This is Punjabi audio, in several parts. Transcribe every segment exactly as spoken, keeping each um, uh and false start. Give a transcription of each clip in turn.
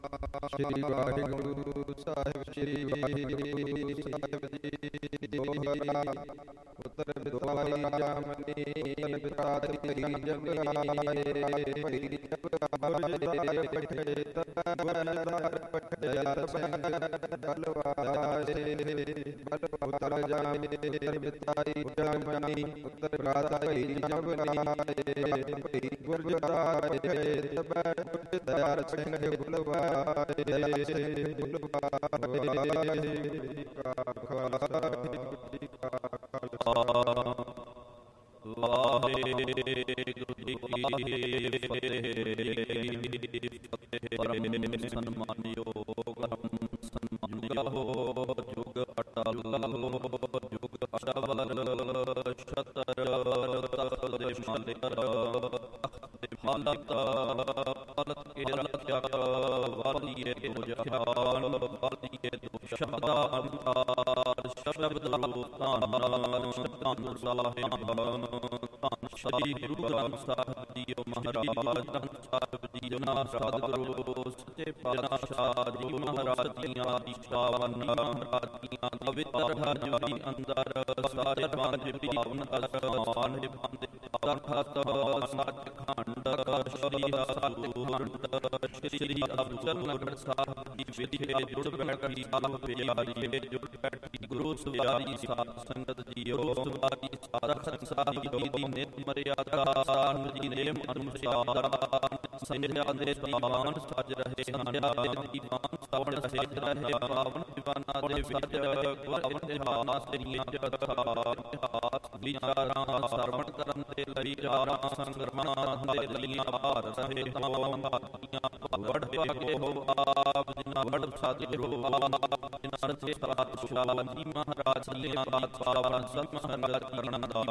ਸ਼੍ਰੀ ਵਾਹਿਗੁਰੂ ਸਾਹਿਬ ਸ਼੍ਰੀ ਵਾਹਿਗੁਰੂ ਸਾਹਿਬ ਜੀ ਦੋਹਰਾ ਉਤਰ ਬਿਦਵਾਈ ਜਾਮਨੀ ਉਤਰ ਬਿਦਾਤ ਕਰੀ ਜਮਨੀ ਭਈ ਜਬ ਅਬਰਜ ਪਠੇ ਤਬ ਬਲਦਾਰ ਪਠਿਆ ਤਬ ਬਲਵਾਸੇ ਬਲ ਉਤਰ ਜਾਮਨੀ ਉਤਰ ਬਿਦਾਈ ਜਾਮਨੀ ਉਤਰ ਬਿਦਾਤ ਕਰੀ ਜਮਨੀ ਭਈ ਗੁਰਦਾਰੇ ਤਬ ਗੁਰਦਾਰ ਸਿੰਘ ਬੁਲਵਾ ਸੇ ਬੁਲਵਾ ਹੋਏ ਕਾ ਖਾਲਸਾ ਜੀ ਕਾ ਖਾਲਸਾ ਵਾਹਿਗੁਰੂ ਜੀ ਕੀ ਫਤਿਹ। ਪਰਮ ਸਨਮਾਨਯੋਗ ਹਮ ਸਨਮਾਨਯੋਗ ਜੁਗ ਅਟਲ ਜੁਗ ਅਟਲ ਛਤਰ ਤਖਤ ਦੇ ਮਾਲਿਕ ਹਾਲਤ ਪਲਤ ਕੇ ਰਖਿਆ ਵਾਲੀਏ ਦੋ ਜਹਾਨ ਵਾਲੀਏ ਦੋ ਸ਼ਬਦਾ ਅੰਤਾਰ ਸ਼ਬਦ ਲੋ ਧੰਨ ਧੰਨ ਸਾਹਿਬ ਧੰਨ ਸ਼੍ਰੀ ਗੁਰੂ ਗ੍ਰੰਥ ਸਾਹਿਬ ਜੀ ਮਹਾਰਾਜ ਗ੍ਰੰਥ ਸਾਹਿਬ ਜੀ ਨਾ ਸਤਿਗੁਰੂ ਸੱਚੇ ਪਾਤਸ਼ਾਹ ਜੀ ਮਹਾਰਾਜ ਦੀਆਂ ਦੀਸ਼ਾਵਾਂ ਮਹਾਰਾਜ ਦੀਆਂ ਪਵਿੱਤਰ ਹਜੂਰੀ ਅੰਦਰ ਸਾਰੇ ਪੰਜ ਪਾਵਨ ਅਸਮਾਨ ਦੇ ਬੰਦੇ ਤਰਖਤ ਸੱਚਖੰਡ ਸ਼੍ਰੀ ਸਤਿਗੁਰ ਸ਼੍ਰੀ ਅਬਚਲ ਸਾਹਿਬ ਜੀ ਵਿਖੇ ਜੁੜ ਬੈਠੀ ਸਾਹਿਬ ਪਿਆਰੀ ਜੁੜ ਬੈਠੀ ਗੁਰੂ ਸਵਾਰੀ ਸਾਧ ਸੰਗਤ ਜੀਓ ਸਵਾਰੀ ਸਾਧ ਸਾਹਿਬ ਜੀ ਦੀ ਨਿਤ ਮਰਿਆਦਾ ਸਾਨ ਜੀ ਨੇਮ ਅਨੁਸਾਰ ਸੰਧਿਆ ਦੇ ਦੀਵਾਨ ਸਜ ਰਹੇ ਸੰਧਿਆ ਦੇ ਦੀਵਾਨ ਸਜ ਸਜ ਰਹੇ ਪਾਵਨ ਦੀਵਾਨਾ ਦੇ ਵਿੱਚ ਗੁਰ ਇਤਿਹਾਸ ਦੀਆਂ ਜਥਾਰ ਇਤਿਹਾਸ ਵਿਚਾਰਾਂ ਸਰਵਣ ਕਰਨ ਦੇ ਲਈ ਚਾਰਾਂ ਸੰਗਰਮਾਂ ਦੇ ਲਈ ਭਾਰ ਰਹੇ ਤਮਾਮ ਬਾਤੀਆਂ ਵੜ ਭਾਗੇ ਹੋ ਆਪ ਜਿਨਾ ਵੜ ਸਤਿਗੁਰੂ ਆਪ ਜਿਨਾ ਰਤੇ ਪਾਤਸ਼ਾਹ ਜੀ ਮਹਾਰਾਜ ਲੀਆਂ ਬਾਤ ਪਾਵਨ ਸੰਤ ਮਹਾਰਾਜ ਕਰਨ ਦਾ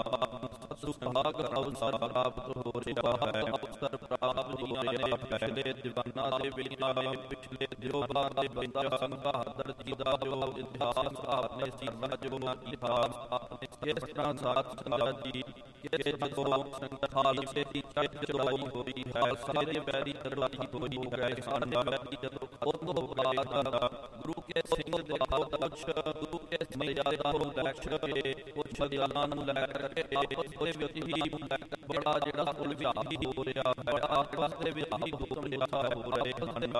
ਸੁਭਾਗ ਅਵਸਰ ਪ੍ਰਾਪਤ ਹੋ ਰਿਹਾ ਹੈ। ਅਵਸਰ ਪ੍ਰਾਪਤ ਹੋ ਰਿਹਾ ਹੈ। ਪਿਛਲੇ ਦੀਵਾਨਾਂ ਦੇ ਵਿੱਚ ਆਏ ਪਿਛਲੇ ਦਿਓਬਾਂ ਦੇ ਬੰਦਾ ਸਿੰਘ ਬਹਾਦਰ ਜੀ ਦਾ ਜੋ ਇਤਿਹਾਸ ਆਪਨੇ ਸੀਤਾ ਜੋ ਇਤਿਹਾਸ ਆਪਨੇ ਕਿਸ ਤਰ੍ਹਾਂ ਸਾਥ ਸੰਗਤ ਜੀ ਕਿ ਜਦੋਂ ਖਾਲਸੇ ਦੀ ਚੱਜ ਚਲਾਈ ਹੋਈ ਹੈ ਸਾਰੇ ਪੈਰੀ ਚੜਾਈ ਹੋਈ ਹੈ ਸਾਡਾ ਪੈਰੀ ਜਦੋਂ ਉਦੋਂ ਬਾਅਦ ਗੁਰੂ ਕੇ ਸਿੰਘ ਦੇ ਆਪ ਕੁਛ ਗੁਰੂ ਕੇ ਮਰਿਆਦਾ ਨੂੰ ਲੈ ਕੇ ਕੁਛ ਗੱਲਾਂ ਨੂੰ ਲੈ ਕੇ ਆਪਸ ਦੇ ਵਿੱਚ ਹੀ ਬੜਾ ਜਿਹੜਾ ਉਲਝਾਅ ਹੋ ਰਿਹਾ ਹੈ ਆਪਸ ਦੇ ਵਿੱਚ ਹੀ ਹੁਕਮ ਲਿਖਾ ਹੋ ਰਹੇ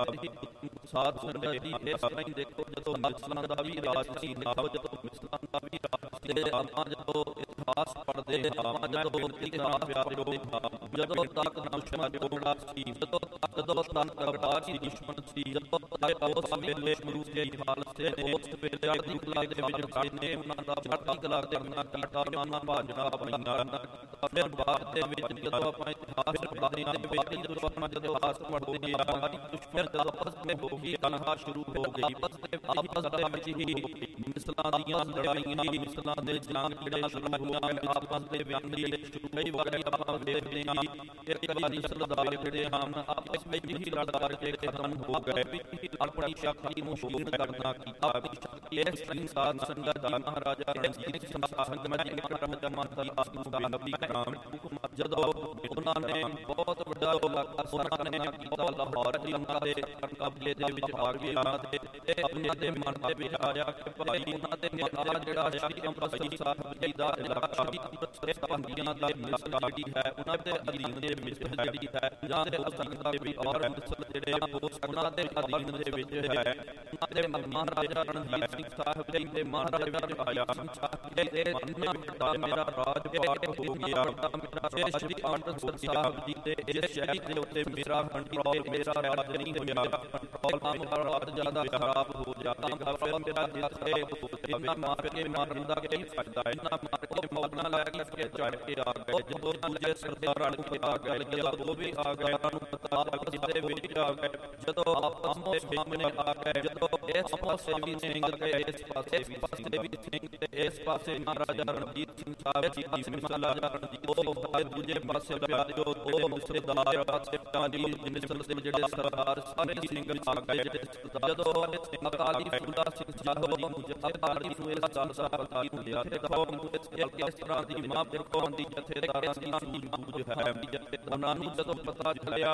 ਹਨ। ਸਾਧ ਸੰਗਤ ਜੀ ਇਸ ਤਰ੍ਹਾਂ ਹੀ ਦੇਖੋ ਜਦੋਂ ਮਿਸਲਾਂ ਦਾ ਵੀ ਰਾਜ ਸੀ ਨਾਮ ਜਦੋਂ ਮਿਸਲਾਂ ਦਾ ਵੀ ਰਾਜ ਤੇ ਆਪਾਂ ਜਦੋਂ ਇਤਿਹਾਸ ਪੜ੍ਹਦੇ ਹਾਂ ਜਦੋਂ ਇਤਿਹਾਸ ਪਿਆਰਿਓ ਜਦੋਂ ਤੱਕ ਦੁਸ਼ਮਣ ਜੋੜਾ ਸੀ ਜਦੋਂ ਤੱਕ ਜਦੋਂ ਤੱਕ ਕਰਤਾਰ ਸੀ ਦੁਸ਼ਮਣ ਸੀ ਜਦੋਂ ਤੱਕ ਉਸ ਵੇਲੇ ਗੁਰੂ ਦੇ ਖਾਲਸੇ ਨੇ ਉਸ ਵੇਲੇ ਆਦੀ ਕਲਾ ਦੇ ਵਿੱਚ ਭਾਈ ਨੇ ਉਹਨਾਂ ਦਾ ਛਾਤੀ ਕਲਾ ਕਰਨਾ ਕੀਤਾ ਉਹਨਾਂ ਨਾਲ ਭਾਜਣਾ ਪਈਆਂ ਫਿਰ ਬਾਅਦ ਦੇ ਵਿੱਚ ਜਦੋਂ ਆਪਾਂ ਇਤਿਹਾਸ ਪੜ੍ਹਦੇ ਹਾਂ ਬੇਟੀ ਜਦੋਂ ਆਪਾਂ ਜਦੋਂ ਇਤਿਹਾਸ ਪੜ੍ਹਦੇ ਹਾਂ ਦੁਸ਼ਮਣ ਜਦੋਂ ਆਪਸ ਵਿੱਚ ਹੋ ਗਈ ਤਨਹਾ ਸ਼ੁਰੂ ਹੋ ਗਈ ਆਪਸ ਦੇ ਆਪਸ ਦੇ ਵਿੱਚ ਹੀ ਮਿਸਲਾਂ ਦੀਆਂ ਲੜਾਈਆਂ ਮਿਸਲਾਂ ਦੇ ਜੰਗ ਜਿਹੜੇ ਸ਼ੁਰੂ ਹੋਈਆਂ ਆਪਸ ਦੇ ਵਿੱਚ ਹੀ ਸ਼ੁਰੂ ਕਈ ਵਾਰੀ ਆਪਾਂ ਵੇਖਦੇ ਹਾਂ ਇੱਕ ਵਾਰੀ ਸਰਦਾਰ ਜਿਹੜੇ ਹਨ ਆਪਸ ਵਿੱਚ ਹੀ ਲੜ ਲੜ ਕੇ ਖਤਮ ਹੋ ਗਏ ਆਪਣੀ ਸ਼ਕਤੀ ਨੂੰ ਸ਼ੂਨ ਕਰਨਾ ਕੀਤਾ ਆਪਣੀ ਸ਼ਕਤੀ ਇਸ ਸੰਸਾਰ ਸੰਗਤ ਦਾ ਮਹਾਰਾਜਾ ਰਣਜੀਤ ਸਿੰਘ ਸੰਗਤ ਜੀ ਕਰਮ ਜਮਾਤ ਦੀ ਆਸੂ ਦਾ ਨਬੀ ਕਰਾਮ ਜਦੋਂ ਉਹਨਾਂ ਨੇ ਬਹੁਤ ਵੱਡਾ ਇਲਾਕਾ ਉਹਨਾਂ ਨੇ ਕੀਤਾ ਲਾਹੌਰ ਦੀ ਉਹਨਾਂ ਦੇ ਕਬਜ਼ੇ ਦੇ ਵਿੱਚ ਆ ਗਿਆ ਤੇ ਆਪਣੇ ਦੇ ਮਨ ਦੇ ਵਿੱਚ ਆਇਆ ਕਿ ਭਾਈ ਉਹਨਾਂ ਦੇ ਨਾਲ ਜਿਹੜਾ ਸ਼੍ਰੀ ਅੰਮ੍ਰਿਤਸਰ ਸਾਹਿਬ ਜੀ ਦਾ ਇਲਾਕਾ ਅੰਮ੍ਰਿਤਸਰ ਸੰਬੰਧੀਆਂ ਦਾ ਮਿਸਲ ਜਿਹੜੀ ਹੈ ਉਹਨਾਂ ਦੇ ਅਧੀਨ ਦੇ ਵਿੱਚ ਜਿਹੜੀ ਹੈ ਜਾਂ ਦੇ ਅਧੀਨ ਦਾ ਵੀ ਔਰ ਅੰਮ੍ਰਿਤਸਰ ਜਿਹੜੇ ਉਹਨਾਂ ਦੇ ਅਧੀਨ ਦੇ ਵਿੱਚ ਹੈ ਉਹਨਾਂ ਦੇ ਮਹਾਰਾਜਾ ਰਣਜੀਤ ਸਿੰਘ ਸਾਹਿਬ ਜੀ ਦੇ ਮਹਾਰਾਜਾ ਵਿੱਚ ਆਇਆ ਇਹ ਵੱਡਾ ਮੇਰਾ ਰਾਜ ਭਾਗ ਹੋ ਗਿਆ ਮੇਰਾ ਸ਼੍ਰੀ ਅੰਮ੍ਰਿਤਸਰ ਸਾਹਿਬ ਜੀ ਦੇ ਇਸ ਸ਼ਹਿਰ ਦੇ ਉੱਤੇ ਮੇਰਾ ਕੰਟਰੋਲ ਮੇਰਾ ਰਾਜ ਨਹੀਂ ਹੋਇਆ ਕੰਟਰੋਲ ਆਮ ਰਾਜ ਜ਼ਿਆਦਾ ਖਰਾਬ ਹੋ ਜਾਏਗਾ ਫਿਰ ਮੇਰਾ ਜਿੱਥੇ ਇਹਨਾਂ ਮਾਰ ਕੇ ਮਾਰਨ ਦਾ ਕੀ ਫਾਇਦਾ ਹੈ ਇਹਨਾਂ ਮਾਰ ਕੇ ਮੌਤਾਂ ਲੈ ਕੇ ਚੜ ਕੇ ਆ ਗਏ ਜਦੋਂ ਦੂਜੇ ਸਰਦਾਰਾਂ ਨੂੰ ਆ ਗਏ ਜਦੋਂ ਉਹ ਵੀ ਆ ਗਏ ਉਹਨਾਂ ਨੂੰ ਪਤਾ ਲੱਗ ਜਿੱਦੇ ਵਿੱਚ ਆ ਗਏ ਜਦੋਂ ਆਪਸ ਦੇ ਸਾਹਮਣੇ ਆ ਗਏ ਜਦੋਂ ਇਸ ਪਾਸੇ ਵੀ ਸਿੰਘ ਤੇ ਇਸ ਪਾਸੇ ਵੀ ਸਿੰਘ ਸਿੰਘ ਤੇ ਇਸ ਪਾਸੇ ਮਹਾਰਾਜਾ ਰਣਜੀਤ ਸਿੰਘ ਸਾਹਿਬ ਜੀ ਦੀ ਮਹਾਰਾਜਾ ਰਣਜੀਤ ਉਹ ਦੂਜੇ ਪਾਸੇ ਪਿਆਰਿਓ ਉਹ ਮਿਸਰਦਾਰ ਪਾਸੇ ਪਾਣੀ ਮਿਸਰ ਦੇ ਜਿਹੜੇ ਸਰਦਾਰ ਸਾਰੇ ਸਿੰਘ ਆ ਗਏ ਜਦੋਂ ਅਕਾਲੀ ਫੂਲਾ ਸਿੰਘ ਸਾਹਿਬ ਜੀ ਨੂੰ ਅਕਾਲੀ ਫੂਲਾ ਸਿੰਘ ਸਾਹਿਬ ਜੀ ਨੂੰ ਲਿਆ ਤੇ ਕਹੋ ਇਸ ਤਰ੍ਹਾਂ ਦੀ ਮਾਂ ਬਿਰਖੋਂ ਦੀ ਜਥੇਦਾਰਾਂ ਦੀ ਸੂਝ ਹੈ ਉਹਨਾਂ ਨੂੰ ਜਦੋਂ ਪਤਾ ਚੱਲਿਆ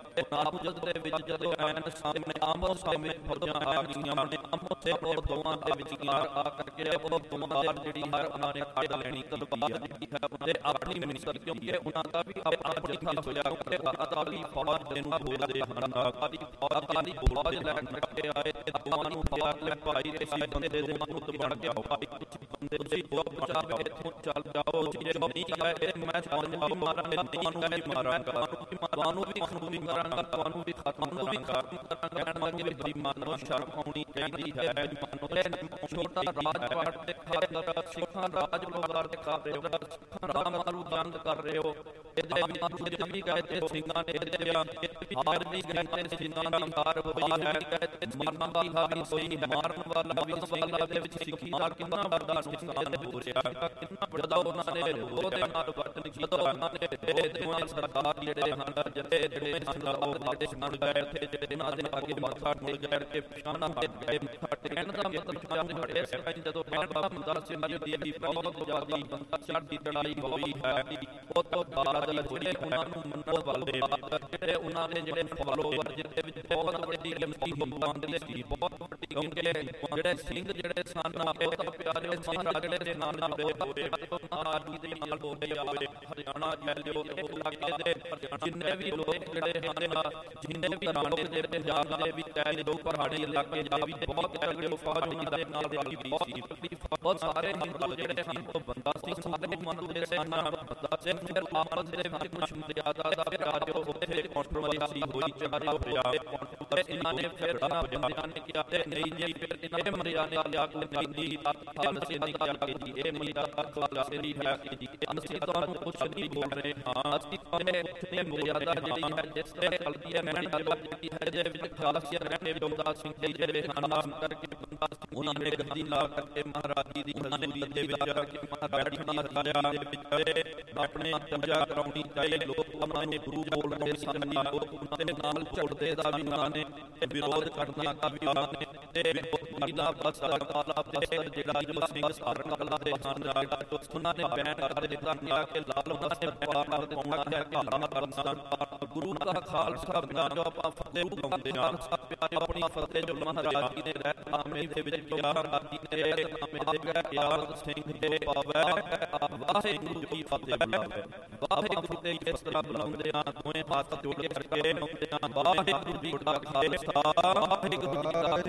ਨਾਮਜ਼ਦ ਦੇ ਵਿੱਚ ਜਦੋਂ ਐਨ ਸਾਹਮਣੇ ਆਮੋ ਸਾਹਮਣੇ ਫੌਜਾਂ ਆ ਗਈਆਂ ਨੇ, ਉੱਥੇ ਉਹ ਦੋਵਾਂ ਦੇ ਵਿੱਚ ਯਾਰ ਆ ਕਰਕੇ ਉਹ ਦੋਵਾਂ ਦੇ ਜਿਹੜੀ ਹਰ ਉਹਨਾਂ ਨੇ ਕੱਢ ਲੈਣੀ ਤਲਵਾਰ ਜਿਹੜੀ ਹੈ ਤੇ ਆਪਣੀ ਮਿਸਰ, ਕਿਉਂਕਿ ਉਹਨਾਂ ਦਾ ਵੀ ਆਪਣੀ ਥਾਂ ਹੋਇਆ ਕਿ ਅਕਾਲੀ ਫੌਜ ਦੇ ਨੂੰ ਬੋਲਦੇ ਹਨ, ਅਕਾਲੀ ਫੌਜ ਅਕਾਲੀ ਫੌਜ ਲੈਣ ਕੇ ਆਏ ਤੇ ਦੋਵਾਂ ਨੂੰ ਪਿਆਰ ਲੈ ਭਾਈ ਅਸੀਂ ਬੰਦੇ ਦੇ ਨੂੰ ਬਣ ਕੇ ਆਓ ਭਾਈ, ਤੁਸੀਂ ਬੰਦੇ ਤੁਸੀਂ ਦੋ ਬਚਾ ਕੇ ਇੱਥੋਂ ਚੱਲ ਜਾਓ, ਜੇ ਨਹੀਂ ਆਏ ਮੈਂ ਤੁਹਾਨੂੰ ਮਾਰਾਂਗਾ, ਤੁਹਾਨੂੰ ਵੀ ਮਾਰਾਂਗਾ, ਤੁਹਾਨੂੰ ਵੀ ਖਤਮ ਕਰਾਂਗਾ, ਤੁਹਾਨੂੰ ਵੀ ਖਤਮ ਕਰਾਂਗਾ। ਕਹਿਣ ਲੱਗੇ ਵੀ ਬੇਈਮਾਨੋ ਸ਼ਰਮ ਆਉਣੀ ਚਾਹੀਦੀ ਹੈ, ਬੇਈਮਾਨੋ ਛੋਟਾ ਰਾਜ ਪਾਟ ਤੇ ਖਾਦਰ ਸਿੱਖਾਂ ਰਾਜ ਵਪਾਰ ਤੇ ਖਾ ਰਹੇ ਹੋ, ਸਿੱਖਾਂ ਰਾਮ ਮਾਰੂ ਬੰਦ ਕਰ ਰਹੇ ਹੋ, ਇਹਦੇ ਵਿੱਚ ਤੁਸੀਂ ਵੀ ਕਹੇ ਤੇ ਸਿੰਘਾਂ ਨੇ ਇਹਦੇ ਹਾਰ ਵੀ ਗਏ ਤੇ ਸਿੰਘਾਂ ਦੀ ਹਾਰ ਹੋਈ ਹੈ, ਮਰਨ ਦੀ ਹਾਰੀ ਹੋਈ ਹੈ, ਮਾਰਨ ਵਾਲਾ ਵੀ ਸਿੰਘਾਂ ਦੇ ਵਿੱਚ ਸਿੱਖੀ ਦਾ ਕਿੰਨਾ ਵੱਡਾ ਨੁਕਸਾਨ ਹੋ ਰਿਹਾ, ਕਿੰਨਾ ਵੱਡਾ ਉਹਨਾਂ ਨੇ ਉਹਦੇ ਨਾਲ ਵਰਤਨ ਕੀਤਾ, ਉਹਨਾਂ ਨੇ ਇਹ ਦੋਵਾਂ ਸਰਦਾਰ ਜਿਹੜੇ ਹਨ ਜਿਹੜੇ ਜਿਹੜੇ ਹਨ ਉਹ ਆਦੇਸ਼ ਨਾਲ ਗਏ ਤੇ ਜਿਹੜੇ ਇਹਨਾਂ ਦੇ ਅੱਗੇ ਮੱਥਾ ਮੁੜ ਗਏ ਕੇ ਪਛਾਣਾ ਗਏ, ਮੱਥਾ ਟੇਕਣ ਦਾ ਮਤਲਬ ਆਪਣੇ ਸੈਂ ਜਦੋਂ ਪਹਿਲਾ ਬੰਦਾ ਸਿੰਘ ਜੀ ਦੀ ਬਹੁਤ ਜ਼ਿਆਦੀ ਬੰਦਾ ਚੜ੍ਹਦੀ ਚੜਾਈ ਹੋਈ ਹੈ, ਉਹ ਤੋਂ ਬਾਅਦ ਜਿਹੜੇ ਉਹਨਾਂ ਨੂੰ ਮੰਨਣ ਵਾਲੇ ਜਿਹੜੇ ਉਹਨਾਂ ਦੇ ਜਿਹੜੇ ਫਾਲੋਵਰ ਜਿਹਦੇ ਵਿੱਚ ਬਹੁਤ ਵੱਡੀ ਗਿਣਤੀ ਹਿੰਦੂਆਂ ਦੀ ਸੀ, ਬਹੁਤ ਵੱਡੀ, ਕਿਉਂਕਿ ਜਿਹੜੇ ਸਿੰਘ ਜਿਹੜੇ ਸਨ ਬਹੁਤ ਪਿਆਰੇ ਮਹਾਰਾਜੇ ਦੇ ਨਾਲ ਜੁੜੇ ਹੋਏ, ਮਹਾਰਾਜੀ ਦੇ ਨਾਲ ਹੋਏ ਹੋਏ ਹਰਿਆਣਾ ਜੈਲਿਓ ਇਲਾਕੇ ਦੇ ਜਿੰਨੇ ਵੀ ਲੋਕ ਜਿਹੜੇ ਹਨ, ਜਿੰਨੇ ਵੀ ਰਾਣੇ ਦੇ ਪੰਜਾਬ ਦੇ ਵਿੱਚ ਹੈ ਲੋਕ ਪਹਾੜੀ ਇਲਾਕੇ ਜਾ ਵੀ ਬਹੁਤ ਤਗੜੇ ਫੌਜ ਉਹਨਾਂ ਦੇ ਨਾਲ ਰਲੀ ਹੋਈ ਸੀ, ਬਹੁਤ ਸਾਰੇ ਹਿੰਦੂ ਜਿਹੜੇ ਹਨ ਉਹ ਬੰਦਾ ਸਿੰਘ ਸਾਰੇ ਮੰਨਦੇ ਸਨ, ਬੰਦਾ ਸਿੰਘ ਫਿਰ ਆਮਦ ਦੇ ਵਿੱਚ ਕੁਝ ਮਰਿਆਦਾ ਦਾ ਰਾਜ ਉੱਥੇ ਕੰਟਰੋਵਰਸੀ ਹੋਈ ਚਾਰਿਆ ਹੋਇਆ, ਇਹਨਾਂ ਨੇ ਫਿਰ ਬੰਦਿਆਂ ਨੇ ਕਿਹਾ ਤੇ ਨਹੀਂ ਜੀ ਫਿਰ ਇਹਨਾਂ ਨੇ ਮਰਿਆਦਾ ਲਿਆ ਕੋਈ ਨਹੀਂ ਖਾਲਸੇ ਨੇ ਕਿਹਾ ਕਿ ਜੀ ਇਹ ਮਰਿਆਦਾ ਖਾਲਸੇ ਦੀ ਹੈ ਕਿ ਜੀ ਅਸੀਂ ਤੁਹਾਨੂੰ ਕੁਝ ਨਹੀਂ ਬੋਲ ਰਹੇ ਹਾਂ, ਅਸੀਂ ਕਹਿੰਦੇ ਉੱਥੇ ਮਰਿਆਦਾ ਜਿਹੜੀ ਹੈ ਜਿਸ ਤੇ ਚੱਲਦੀ ਹੈ ਮੈਂ ਜਿਹੜੀ ਹੈ ਜਿਹਦੇ ਵਿੱਚ ਖਾਲਸੇ ਰਹਿਣੇ ਜੋਗਦਾਰ ਸਿੰਘ ਜੀ ਜਿਹੜੇ ਹਨ ਨਾਮ ਕਰਕੇ ਬੰਦਾ ਉਹਨਾਂ ਨੇ ਗੱਦੀ ਲਾ ਕਰਕੇ ਮਹਾਰਾਜੀ ਦੀ ਹਜ਼ੂਰੀ ਦੇ ਵਿੱਚ ਜਾ ਕੇ ਬੈਠਣਾ ਰਾਜਾ ਦੇ ਵਿੱਚ ਆਪਣੇ ਦਰਜਾ ਕਰਾਉਣੀ ਚਾਹੀਏ, ਲੋਕ ਉਹਨਾਂ ਨੇ ਗੁਰੂ ਬੋਲਦੇ ਸਨ, ਲੋਕ ਉਹਨਾਂ ਦੇ ਨਾਲ ਝੁੜਦੇ ਦਾ ਵੀ ਉਹਨਾਂ ਨੇ ਵਿਰੋਧ ਕਰਨਾ ਦਾ ਵੀ ਉਹਨਾਂ ਨੇ ਤੇ ਮੀਲਾ ਬਸਾ ਕਾਲਾ ਤੇ ਜਿਹੜਾ ਜੋ ਸਿੰਘ ਸਾਰਨ ਕਲਾ ਦੇ ਹਨ ਉਹਨਾਂ ਨੇ ਬੈਨ ਕਰ ਦਿੱਤਾ ਕਿ ਲਾਲ ਮਸਤ ਪਾਰ ਨਾਲ ਪਾਉਣਾ ਹੈ ਘਾਲਾ ਕਰਨਾ, ਗੁਰੂ ਦਾ ਖਾਲਸਾ ਬਿਨਾਂ ਜੋ ਆਪਾਂ ਫਤਿਹ ਬੁਲਾਉਂਦੇ ਹਾਂ ਪਿਆਰੇ ਆਪਣੀ ਫਤਿਹ ਜੋ ਮਹਾਰਾਜ ਜੀ ਨੇ ਰਹਿਤਾਮੇ ਦੇ ਵਿੱਚ ਪਿਆਰ ਰਾਜੀ ਨੇ ਰਹਿਤਾਮੇ ਦੇ ਵਿੱਚ ਪਿਆਰ ਸਿੰਘ ਦੇ ਪਾਵੈ ਵਾਹਿਗੁਰੂ ਜੀ ਫਤਿਹ ਬੁਲਾਵੇ, ਵਾਹਿਗੁਰੂ ਦੇ ਇਸ ਤਰ੍ਹਾਂ ਬੁਲਾਉਂਦੇ ਹਾਂ ਦੋਵੇਂ ਹੱਥ ਜੋੜ ਕੇ ਕਰਕੇ ਬੁਲਾਉਂਦੇ ਹਾਂ ਵਾਹਿਗੁਰੂ ਜੀ ਦਾ ਖਾਲਸਾ ਵਾਹਿਗੁਰੂ ਜੀ ਦਾ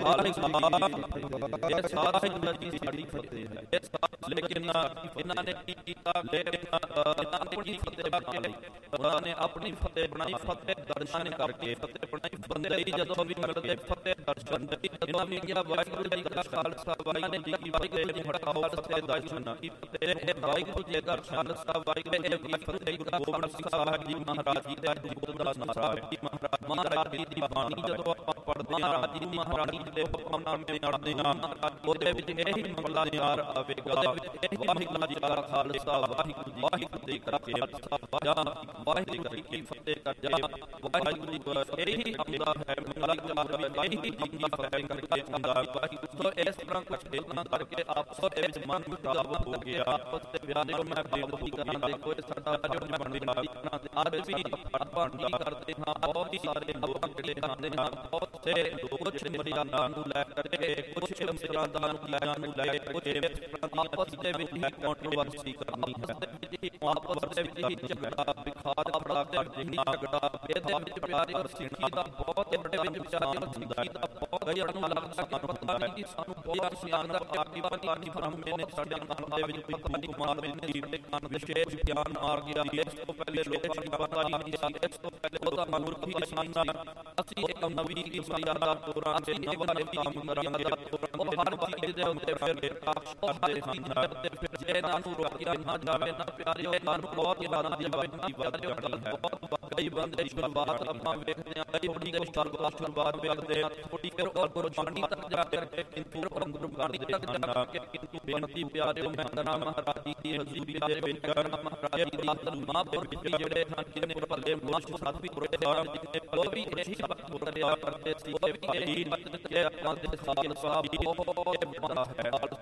ਖਾਲਸਾ, ਇਹ ਸਾਰਾ ਜੀ ਸਾਡੀ ਫਤਿਹ ਹੈ। ਲੇਕਿਨ ਇਹਨਾਂ ਨੇ ਕੀ ਕੀਤਾ, ਇਹਨਾਂ ਨੇ ਆਪਣੀ ਫਤਿਹ ਬਣਾਈ, ਉਹਨਾਂ ਨੇ ਆਪਣੀ ਫਤਿਹ ਬਣਾਈ ਫਤਿਹ ਦਰਸ਼ਨ ਕਰਕੇ, ਫਤਿਹ ਬਣਾਈ ਬੰਦੇ ਲਈ ਜਦੋਂ ਵੀ ਮਿਲਦੇ ਫਤਿਹ ਦਰਸ਼ਨ, ਇਹਨਾਂ ਨੇ ਕਿਹਾ ਵਾਹਿਗੁਰੂ ਜੀ ਦਾ ਖਾਲਸਾ ਵਾਹਿਗੁਰੂ ਜੀ ਕੀ ਫਤਿਹ ਜੀ ਹਟਾਓ ਫਤਿਹ ਦਰਸ਼ਨ ਕੀ ਫਤਿਹ ਵਾਹਿਗੁਰੂ ਜੀ ਦਾ ਖਾਲਸਾ ਵਾਹਿਗੁਰੂ ਜੀ ਕੀ ਫਤਿਹ, ਗੁਰੂ ਗੋਬਿੰਦ ਸਿੰਘ ਸਾਹਿਬ ਜੀ ਮਹਾਰਾਜ ਜੀ ਦਾ ਦੁੱਧ ਦਾ ਨਾਰਾ ਹੈ, ਮਹਾਰਾਜ ਜੀ ਦੀ ਬਾਣੀ ਜਦੋਂ ਆਪਾਂ ਪੜ੍ਹਦੇ ਹਾਂ ਰਾਜੀ ਮਹਾਰਾਜ ਜੀ ਦੇ ਹੁਕਮਨਾਮੇ ਪੜ੍ਹਦੇ ਹਾਂ ਉਹਦੇ ਵਿੱਚ ਇਹੀ ਮੰਗਲਾ ਨਿਆਰ ਆਵੇਗਾ, ਵਾਹਿਗੁਰੂ ਜੀ ਦਾ ਖਾਲਸਾ ਵਾਹਿਗੁਰੂ ਜੀ ਵਾਹਿਗੁਰੂ ਦੇ ਕਰਕੇ ਵਾਹਿਗੁਰੂ ਜੀ ਕੀ ਫਤਿਹ ਕਰ ਜਾ, ਵਾਹਿਗੁਰੂ ਜੀ ਇਹੀ ਆਉਂਦਾ ਹੈ ਮੰਗਲਾ ਨਿਆਰ ਇਹੀ ਜੀ ਦੀ ਫਤਿਹ ਕਰਕੇ ਆਉਂਦਾ ਵਾਹਿਗੁਰੂ। ਸੋ ਇਸ ਤਰ੍ਹਾਂ ਕੁਝ ਗੱਲਾਂ ਕਰਕੇ ਆਪਸ ਦੇ ਵਿੱਚ ਮਨ ਮੁਟਾਵ ਹੋ ਗਿਆ, ਆਪਸ ਦੇ ਵਿਆਹ ਦੇ ਮੈਂ ਬੇਨਤੀ ਕਰਾਂ ਦੇਖੋ ਇਹ ਸਾਡਾ ਜੋ ਬਣਦੀ ਨਾ ਅੱਜ ਵੀ ਬਣਦੀ ਕਰਦੇ ਹਾਂ, ਬਹੁਤ ਹੀ ਸਾਰੇ ਲੋਕ ਜਿਹੜੇ ਖਾਂਦੇ ਹਨ, ਬਹੁਤ ਸੇ ਕੁਝ ਮਰਿਆਦਾ ਨੂੰ ਲੈ ਕਰਕੇ ਕੁਝ ਮਰਿਆਦਾ ਨੂੰ ਲੈ ਨੂੰ ਲੈ ਕੁਝ ਆਪਸ ਦੇ ਵਿੱਚ ਹੀ ਕੰਟਰੋਵਰਸੀ ਕਰਨੀ ਹੈ, ਆਪਸ ਦੇ ਵਿੱਚ ਹੀ ਝਗੜਾ ਵਿਖਾਦ ਖੜਾ ਕਰਦੇ ਹੀ ਝਗੜਾ, ਇਹਦੇ ਵਿੱਚ ਪਿਆਰੀ ਔਰ ਸਿੱਖੀ ਦਾ ਬਹੁਤ ਵੱਡੇ ਵਿੱਚ ਵਿਚਾਰ ਹੁੰਦਾ ਹੈ, ਬਹੁਤ ਕਈ ਨੂੰ ਲੱਗਦਾ ਸਾਨੂੰ ਪਤਾ ਨਹੀਂ ਕਿ ਸਾਨੂੰ ਬਹੁਤ ਸਿਆਣ ਦਾ ਆਕੀ ਪਾਣੀ ਫਰਮਾਏ ਨੇ ਸਾਡੇ ਨਾਲ ਦੇ ਵਿੱਚ ਕੋਈ ਪਾਣੀ ਕੁਮਾਰ ਵਿੱਚ ਜੀਵ ਦੇ ਕਾਨ ਵਿਸ਼ੇਸ਼ ਗਿਆਨ ਆ ਗਿਆ, ਇਸ ਤੋਂ ਪਹਿਲੇ ਲੋਕਾਂ ਨੂੰ ਪਤਾ ਨਹੀਂ ਸੀ, ਇਸ ਤੋਂ ਪਹਿਲੇ ਉਹਦਾ ਮੂਰਖ ਹੀ ਸੀ, ਅਸੀਂ ਇੱਕ ਨਵੀਂ ਇਸਲਾਮ ਦੌਰਾਨ ਦੇ ਨਵੇਂ ਕੰਮ ਕਰਾਂਗੇ, ਉਹ ਹਰ ਚੀਜ਼ ਦੇ ਉੱਤੇ ਫਿਰ ਕਾਸ਼ ਕਰਦੇ ਹਨ ਤੇ ਫਿਰ ਜੇ ਇਹਨਾਂ ਨੂੰ ਰੋਕਿਆ ਨਾ ਜਾਵੇ ਨਾ ਪਿਆਰਿਓ ਇਹਨਾਂ ਨੂੰ ਬਹੁਤ ਇਲਾਨਾ ਦੀ ਬੇਨਤੀ ਵੱਧ ਜਾਂਦੀ ਹੈ, ਬਹੁਤ ਕਈ ਬੰਦੇ ਸ਼ੁਰੂਆਤ ਆਪਾਂ ਵੇਖਦੇ ਹਾਂ ਕਈ ਥੋੜੀ ਜਿਹੀ ਸ਼ੁਰੂਆਤ ਸ਼ੁਰੂਆਤ ਵੇਖਦੇ ਹਾਂ ਥੋੜੀ ਫਿਰ ਔਰ ਗੁਰਬਾਣੀ ਤੱਕ ਜਾ ਕਰਕੇ ਕਿੰਤੂ ਗੁਰਬਾਣੀ ਤੱਕ ਜਾ ਕੇ ਕਿੰਤੂ ਬੇਨਤੀ ਪਿਆਰਿਓ ਮੈਂ ਅੰਦਰਾਂ ਮਹਾਰਾਜ ਜੀ ਦੀ ਹਜ਼ੂਰੀ ਦੇ ਵਿੱਚ ਕਰਨਾ, ਮਹਾਰਾਜ ਜੀ ਦੀ ਮਹਾਂਪੁਰਖ ਜਿਹੜੇ ਹਨ ਜਿਹਨੇ ਭੱਲੇ ਮਾਸ਼ ਸਾਥ ਵੀ ਗੁਰਦੁਆਰਾ ਜਿੰਨੇ ਉਹ ਵੀ ਇਹੀ ਸਬਕ ਬੋਲਿਆ ਕਰਦੇ ਸੀ, ਉਹ ਵੀ ਇਹੀ ਮਤਲਬ ਕਿ ਆਪਾਂ ਦੇ ਖਾਲਸਾ ਬਹੁਤ ਬੜਾ ਹੈ, ਖਾਲਸਾ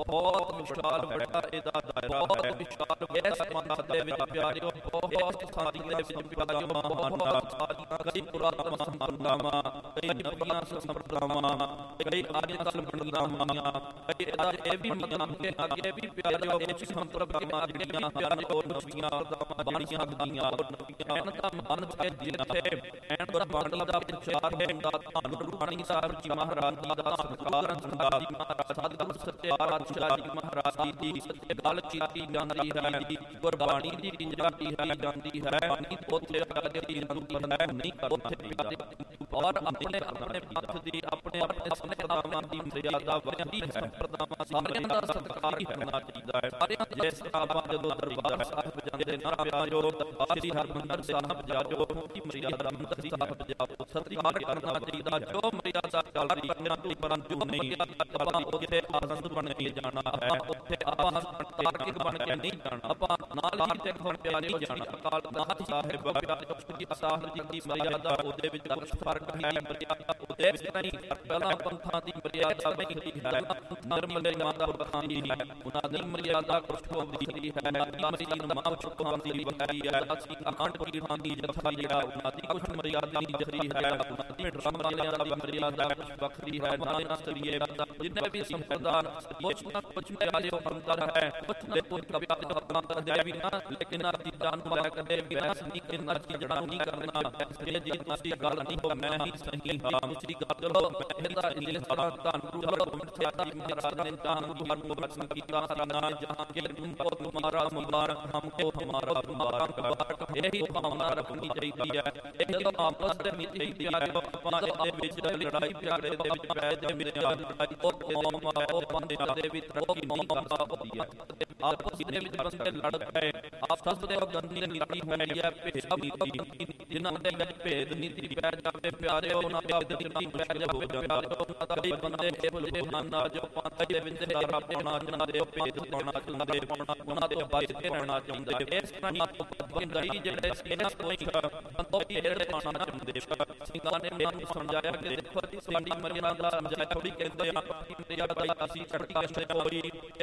ਬਹੁਤ ਵਿਸ਼ਾਲ ਵੱਡਾ ਇਹਦਾ ਦਾਇਰਾ ਹੈ। ਵਿਸ਼ਾਲ ਇਸ ਮਤ ਦੇ ਵਿੱਚ ਪਿਆਰਿਓ ਬਹੁਤ ਸਾਰੀਆਂ ਦੇ ਵਿੱਚ ਪਿਆਰਿਓ ਮਹਾਨ ਸਾਰੀਆਂ ਕਈ ਪੁਰਾਤਨ ਸੰਪਰਦਾਵਾਂ, ਕਈ ਨਵੀਆਂ ਸੰਪਰਦਾਵਾਂ, ਕਈ ਅੱਜ ਕੱਲ੍ਹ ਬਣਦੀਆਂ, ਕਈ ਅੱਜ ਇਹ ਵੀ ਮੰਨਦੇ ਅੱਗੇ ਵੀ ਪਿਆਰਿਓ ਕੁਝ ਸੰਪਰਦਾਵਾਂ ਜਿਹੜੀਆਂ ਪਿਆਰਿਓ ਨਵੀਆਂ ਬਣੀਆਂ ਗਈਆਂ ਐਨ ਦਾ ਮਨ ਤੇ ਜਿੱਥੇ ਐਨ ਦਾ ਬਾਣੀ ਦਾ ਪ੍ਰਚਾਰ ਹੁੰਦਾ। ਧੰਨ ਗੁਰੂ ਬਾਣੀ ਸਾਹਿਬ ਜੀ ਮਹਾਰਾਜ ਜੀ ਦਾ ਸਤਿਕਾਰ ਹੁੰਦਾ। ਸਤਿਗੁਰ ਸੱਚੇ ਪਾਤਸ਼ਾਹ ਜੀ ਮਹਾਰਾਜ ਜੀ ਦੀ ਸੱਚੇ ਗੱਲ ਚੀਤੀ ਜਾਂਦੀ ਹੈ, ਗੁਰਬਾਣੀ ਦੀ ਰਿੰਜਾਤੀ ਹੈ ਜਾਂਦੀ ਹੈ। ਉੱਥੇ ਦੀ ਅੰਦਰ ਹੈ ਨਹੀਂ ਉੱਥੇ ਪਿਆਰੇ ਔਰ ਆਪਣੇ ਆਪਣੇ ਪੰਥ ਦੀ ਆਪਣੇ ਆਪਣੇ ਸੰਪਰਦਾਵਾਂ ਦੀ ਮਰਿਆਦਾ ਵਧਦੀ ਹੈ। ਸੰਪਰਦਾਵਾਂ ਸਾਰਿਆਂ ਦਾ ਸਤਿਕਾਰ ਕਰਨਾ ਚਾਹੀਦਾ ਹੈ। ਸਾਰਿਆਂ ਜਿਸ ਆਪਾਂ ਜਦੋਂ ਦਰਬਾਰ ਸਾਹਿਬ ਜਾਂਦੇ ਨਾ ਪਿਆਰਿਓ, ਸ੍ਰੀ ਹਰਿਮੰਦਰ ਸਾਹਿਬ ਜਾਓ ਦੀ ਮਰਿਆਦਾ ਹਰਿਮੰਦਰ ਸਾਹਿਬ ਜਾਓ, ਸਤਿਕਾਰ ਕਰਨਾ ਚਾਹੀਦਾ। ਜੋ ਮਰਿਆਦਾ ਚੱਲ ਰਹੀ ਹੈ ਪਰੰਤੂ ਨਹੀਂ ਆਪਾਂ ਉੱਥੇ ਆਨੰਦ ਬਣ ਕੇ ਜਾਣਾ ਹੈ, ਉੱਥੇ ਆਪਾਂ ਤਾਰਕਿਕ ਬਣ ਕੇ ਨਹੀਂ ਜਾਣਾ। ਆਪਾਂ ਨਾਲ ਹੀ ਤੇ ਹੁਣ ਪਿਆਰੇ ਜਾਣਾ ਅਕਾਲ ਤਖ਼ਤ ਸਾਹਿਬ ਪਿਆਰੇ ਸ੍ਰੀ ਸਾਹਿਬ ਜੀ ਦੀ ਮਰਿਆਦਾ ਉਹਦੇ ਵਿੱਚ ਕੁਝ ਫਰਕ ਹੈ। ਮਰਿਆਦਾ ਉਹਦੇ ਵਿੱਚ ਨਹੀਂ ਪਹਿਲਾਂ ਪੰਥਾਂ ਦੀ ਮਰਿਆਦਾ ਨਹੀਂ ਹੈ, ਧਰਮ ਦੇ ਮਾਤਾ ਪੁਰਖਾਂ ਦੀ ਹੈ, ਉਹਨਾਂ ਦੀ ਮਰਿਆਦਾ ਕੁਝ ਹੁੰਦੀ ਹੈ। ਮਰੀਨ ਮਾਂ ਚੁੱਕਾਂ ਦੀ ਵਖਰੀ ਹੈ, ਅਸੀਂ ਅਖੰਡ ਪੀਰਾਂ ਦੀ ਜਥਾ ਜਿਹੜਾ ਉਹਨਾਂ ਦੀ ਕੁਝ ਮਰਿਆਦਾ ਦੀ ਜਥਰੀ ਹੈ, ਉਹਨਾਂ ਦੀ ਡਰਮ ਵਾਲਿਆਂ ਦਾ ਮਰਿਆਦਾ ਵੱਖਰੀ ਹੈ। ਨਾ ਸਰੀਏ ਜਿੰਨੇ ਵੀ ਸੰਪਰਦਾਨ ਕੁਛ ਨਾ ਕੁਛ ਪਿਆਰੇ ਅੰਦਰ ਹੈ, ਕੁਛ ਨਾ ਕੁਛ ਪਿਆਰੇ ਆਪਣਾ ਕਰਦੇ ਵੀ ਨਾ, ਲੇਕਿਨ ਨਾ ਚੀਜ਼ਾਂ ਨੂੰ ਲੈ ਕੇ ਬਹਿਸ ਨਹੀਂ ਕਰਨਾ, ਚੀਜ਼ਾਂ ਨੂੰ ਨਹੀਂ ਕਰਨਾ। ਇਹ ਜੀ ਮਾਸੀ ਗੱਲ ਨਹੀਂ ਹੋ ਮੈਂ ਹੀ ਸਹੀ ਹਾਂ ਮੁਸਰੀ ਗੱਲ ਚਲੋ ਇਹਦਾ ਇਹ ਸਾਰਾ ਧੰਨ ਗੁਰੂ ਗੋਬਿੰਦ ਸਿੰਘ ਜੀ ਮਹਾਰਾਜ ਨੇ ਧੰਨ ਗੁਰੂ ਨੂੰ ਬਖਸ਼ ਕੀਤਾ। ਸਾਡਾ ਜਹਾਂ ਕੇ ਤੁਮਕੋ ਤੁਮਾਰਾ ਮੁਬਾਰਕ ਹਮਕੋ ਹਮਾਰਾ ਮੁਬਾਰਕ ਇਹੀ ਭਾਵਨਾ ਰੱਖਣੀ ਚਾਹੀਦੀ ਹੈ। ਇਹ ਜਦੋਂ ਆਪਸ ਦੇ ਵਿੱਚ ਹੀ ਪਿਆਰੇ ਆਪਾਂ ਦੇ ਵਿੱਚ ਲੜਾਈ ਪਿਆਰੇ ਦੇ ਵਿੱਚ ਪੈ ਜੇ ਮੇਰੇ ਲੜਾਈ ਉਹ ਕੌਮ ਉਹ ਬੰਦਿਆਂ ਦੇ ਵਿੱਚ ਤਰੱਕੀ ਨਹੀਂ ਕਰ ਸਕਦੀ ਹੈ। ਆਪਸ ਦੇ ਵਿੱਚ ਬੰਦੇ ਲੜ ਪਏ, ਆਪਸ ਦੇ ਗੰਦੀ ਨੀਤੀ ਹੋਈ ਹੈ, ਭੇਦ ਨੀਤੀ ਜਿਨ੍ਹਾਂ ਦੇ ਵਿੱਚ ਭੇਦ ਨੀਤੀ ਪੈ ਜਾਵੇ ਪਿਆਰੇ ਉਹਨਾਂ ਦੇ ਨੀਤੀ ਪੈ ਜਾਵੇ ਪਿਆਰੇ ਉਹਨਾਂ ਦਾ ਬੰਦੇ ਇਹ ਭੁੱਲੇ ਹਨ ਜੋ ਪੰਥ ਦੇ ਵਿੱਚ ਡਰਾ ਪਾਉਣਾ ਚਾਹੁੰਦੇ, ਭੇਦ ਪਾਉਣਾ ਚਾਹੁੰਦੇ, ਉਹਨਾਂ ਦੇ ਬਚਦੇ ਰਹਿਣਾ ਚਾਹੁੰਦੇ। ਇਸ ਤਰ੍ਹਾਂ ਬੰਦਈ ਜਿਹੜੇ ਇਹਨਾਂ ਕੋਈ ਬੰਦੋ ਭੇਦ ਪਾਉਣਾ ਚਾਹੁੰਦੇ ਸਿੰਘਾਂ ਨੇ ਮੈਨੂੰ ਸਮਝਾਇਆ ਕਿ ਦੇਖੋ ਜੀ ਸਾਡੀ ਮਰਿਆਦਾ ਸਮਝਾਇਆ ਥੋੜੀ ਕਹਿੰਦੇ ਆ ਮਰਿਆਦਾ ਅਸੀਂ ਛੱਡ ਕੇ ਕੋਈ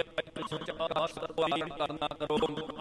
ਕੋਈ ਕਰਨਾ ਕਰੋ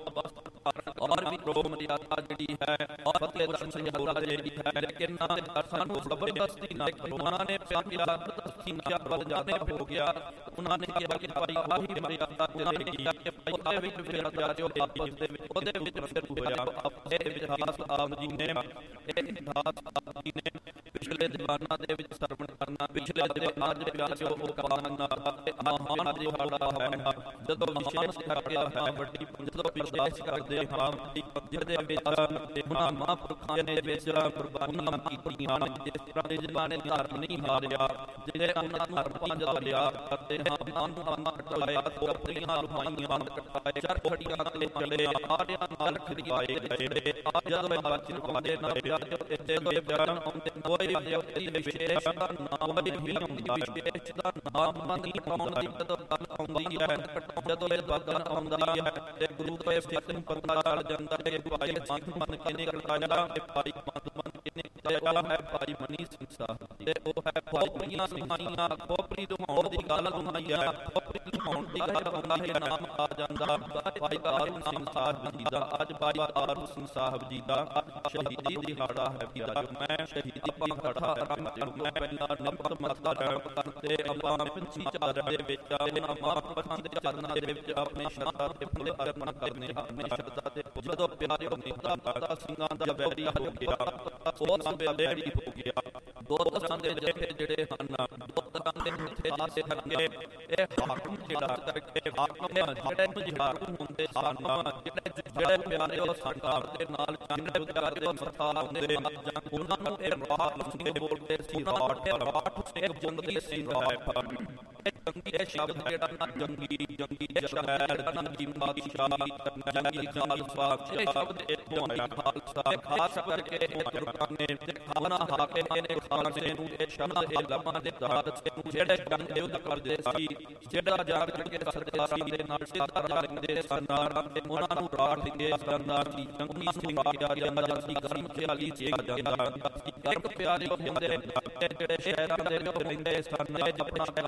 ਔਰ ਵੀ ਕਰੋ ਮਰਿਆਦਾ ਜਿਹੜੀ ਹੈ ਔਰ ਫਤਿਹ ਦਰਸ਼ਨ ਜਹੂਰਾ ਜਿਹੜੀ ਹੈ, ਲੇਕਿਨ ਨਾ ਦਰਸ਼ਨ ਨੂੰ ਜ਼ਬਰਦਸਤੀ ਨਾ ਕਰੋ। ਉਹਨਾਂ ਨੇ ਪਿਆਰ ਜ਼ਬਰਦਸਤੀ ਨਾ ਬਦਲ ਜਾਣੇ ਹੋ ਗਿਆ। ਉਹਨਾਂ ਨੇ ਕਿਹਾ ਕਿ ਭਾਈ ਆਹੀ ਮਰਿਆਦਾ ਜਿਹੜੀ ਕਿ ਉਹਦੇ ਵਿੱਚ ਫਿਰ ਪਿਆਰਿਓ ਆਪਸ ਦੇ ਵਿੱਚ ਉਹਦੇ ਵਿੱਚ ਫਿਰ ਹੋਇਆ ਆਪੇ ਵਿਚਾਸ ਆਪ ਜੀ ਨੇ ਇਹ ਇਤਿਹਾਸ ਆਪ ਜੀ ਨੇ ਪਿਛਲੇ ਦੀਵਾਨਾਂ ਦੇ ਵਿੱਚ ਸਰਵਣ ਕਰਨਾ, ਪਿਛਲੇ ਦੀਵਾਨਾਂ ਦੇ ਪਿਆਰਿਓ ਉਹ ਕਰਨਾ ਤੇ ਮਹਾਨ ਦਿਹਾੜਾ ਹੈ ਜਦੋਂ ਵਿਸ਼ੇਸ਼ ਕਰਕੇ ਹੈ ਵੱਡੀ ਜਦੋਂ ਵਿਸ਼ੇਸ਼ ਕਰਦੇ ਹਾਂ ਜਿਹਦੇ ਵਿੱਚ ਉਹਨਾਂ ਮਹਾਂਪੁਰਖਾਂ ਦੇ ਵਿੱਚ ਕੁਰਬਾਨੀਆਂ ਕੀਤੀਆਂ। ਜਿਸ ਤਰ੍ਹਾਂ ਦੇ ਜਿਨ੍ਹਾਂ ਨੇ ਧਰਮ ਨਹੀਂ ਹਾਰਿਆ, ਜਿਹੜੇ ਉਹਨਾਂ ਨੂੰ ਧਰਮਾਂ ਜਦੋਂ ਯਾਦ ਕਰਦੇ ਹਾਂ ਮਨ ਨੂੰ ਅੰਨਾ ਕਟਾਇਆ ਕੋਪਰੀਆਂ ਲੁਹਾਈਆਂ ਕਟਾਏ ਚਰਖੜੀਆਂ ਤੇ ਚਲੇ ਆਰਿਆਂ ਨਾਲ ਖਿੜਾਏ ਗਏ। ਜਦੋਂ ਬਾਚਨ ਪਾਉਂਦੇ ਨਾ ਪਿਆਰ ਜੋ ਇੱਥੇ ਦੇ ਬਿਆਨ ਆਉਂਦੇ ਕੋਈ ਵਿਅਕਤੀ ਵਿਸ਼ੇਸ਼ ਦਾ ਨਾਮ ਵੀ ਹੁੰਦੀ ਹੈ, ਵਿਸ਼ੇਸ਼ ਦਾ ਨਾਮ ਮੰਨੀ ਪਾਉਣ ਦੀ ਜਦੋਂ ਗੱਲ ਆਉਂਦੀ ਹੈ, ਜਦੋਂ ਇਹ ਗੱਲ ਆਉਂਦੀ ਹੈ ਤੇ ਗੁਰੂ ਦੇ ਸਿੱਖ ਨੂੰ ਪਤਾ ਚੱਲ ਜਾਂਦਾ ਹੈ ਕਿ ਭਾਈ ਸਿੰਘ ਮੰਨ ਕੇ ਨਿਕਲ ਆਇਆ ਤੇ ਭਾਈ ਮਨ ਮੰਨ ਕੇ ਨਿਕਲਿਆ ਹੈ ਭਾਈ ਮਨੀ ਸਿੰਘ ਸਾਹਿਬ ਤੇ ਉਹ ਹੈ ਖੋਪਰੀਆਂ ਸਿੰਘਾਈਆਂ ਖੋਪਰੀ ਦੁਹਾਉਣ ਦੀ ਗੱਲ ਹੁੰਦੀ ਹੈ। ਖੋਪਰੀ ਦੁਹਾਉਣ ਦੀ ਗੱਲ ਹੁੰਦਾ ਹੈ ਨਾਮ ਆ ਜਾਂਦਾ ਭਾਈ ਆਰੂ ਸਿੰਘ ਸਾਹਿਬ ਜੀ ਦਾ। ਅੱਜ ਭਾਈ ਆਰੂ ਸਿੰਘ ਸਾਹਿਬ ਜੀ ਦਾ ਸ਼ਹੀਦੀ ਦਿਹਾੜਾ ਹੈ ਪਿਆਰਿਓ। ਮੈਂ ਸ਼ਹੀਦੀ ਦਿਹਾੜਾ ਮੈਂ ਪਹਿਲਾਂ ਨਿਮਤ ਮਸਲਾ ਤੇ ਆਪਾਂ ਪੰਛੀ ਚਾਦਰ ਦੇ ਵਿੱਚ ਉਹਨਾਂ ਮਹਾਂਪੁਰਖਾਂ ਦੇ ਚਰਨਾਂ ਦੇ ਵਿੱਚ ਆਪਣੇ ਸ਼ਰਧਾ ਤੇ ਫੁੱਲ ਅਰਪਣ ਕਰਨੇ ਆਪਣੇ ਸ਼ਰਧਾ ਤੇ ਜਦੋਂ ਪਿਆਰਿਓ ਨਿਹਤਾ ਮਾਤਾ ਸਿੰਘਾਂ ਦਾ ਵੈਰੀ ਹੋ ਗਿਆ, ਉਹ ਸੰਬੇ ਵੈਰੀ ਹੋ ਗਿਆ। ਦੋ ਤਰ੍ਹਾਂ ਦੇ ਜਥੇ ਜਿਹੜੇ ਹਨ, ਦੋ ਤਰ੍ਹਾਂ ਦੇ ਜਥੇ ਆਸੇ ਹਰਗੇ ਇਹ ਹਾਕਮ ਜਿਹੜਾ ਕਰਕੇ ਹਾਕਮ ਜਿਹੜੇ ਮੁਜਹਾਰੂ ਹੁੰਦੇ ਸਨ, ਜਿਹੜੇ ਜਿਹੜੇ ਪਿਆਰਿਓ ਸਰਕਾਰ ਦੇ ਨਾਲ ਚੰਨ ਉਤਾਰ ਦੇ ਮਰਥਾ ਹੁੰਦੇ ਉਹਨਾਂ ਨੂੰ ਇਹ ਰਾਹ ਲੰਘੇ ਬੋਲਦੇ ਸੀ ਰਾਠ ਰਾਠ ਇੱਕ ਜੰਗੀ ਸੀ ਰਾਠ ਜੰਗੀ ਇਹ ਸ਼ਬਦ ਜਿਹੜਾ ਨਾ ਜੰਗੀ ਜੰਗੀ ਸ਼ਹਿਰ ਜੰਗੀ ਬਾਦਸ਼ਾਹੀ ਜੰਗੀ ਖਾਲਸਾ ਇਹ ਸ਼ਬਦ ਇੱਥੋਂ ਆਇਆ। ਖਾਲਸਾ ਖਾਸ ਕਰਕੇ ਇਹ ਲੋਕਾਂ ਨੇ ਖਾਣਾ ਹਾਕਿਮ ਨੇ ਖਾਲਸੇ ਨੂੰ ਇਹ ਸ਼ਬਦ ਇਹ ਲੰਮਾ ਦੇ ਦਾਤ ਨੂੰ ਜਿਹੜੇ ਜੰਗ ਯੁੱਧ ਕਰਦੇ ਸੀ, ਜਿਹੜਾ ਜਾ ਕੇ ਸਰਦਾਰਾਂ ਦੇ ਨਾਲ ਸਿੱਧਾ ਲੜਦੇ ਸਨ ਤੇ ਉਹਨਾਂ ਨੂੰ ਰਾਠ ਦਿੰਦੇ ਸਨ ਦੀ ਜੰਗੀ ਸਿੰਘ ਆ ਜਾਂਦਾ ਸੀ ਗਰਮ ਖਿਆਲੀ ਚੇਕ ਜਾਂਦਾ ਇੱਕ ਪਿਆਰੇ ਹੁੰਦੇ ਜਿਹੜੇ ਸ਼ਹਿਰਾਂ ਦੇ ਵਿੱਚ ਰਹਿੰਦੇ ਸਨ ਆਪਣੇ ਘਰ ਦੇ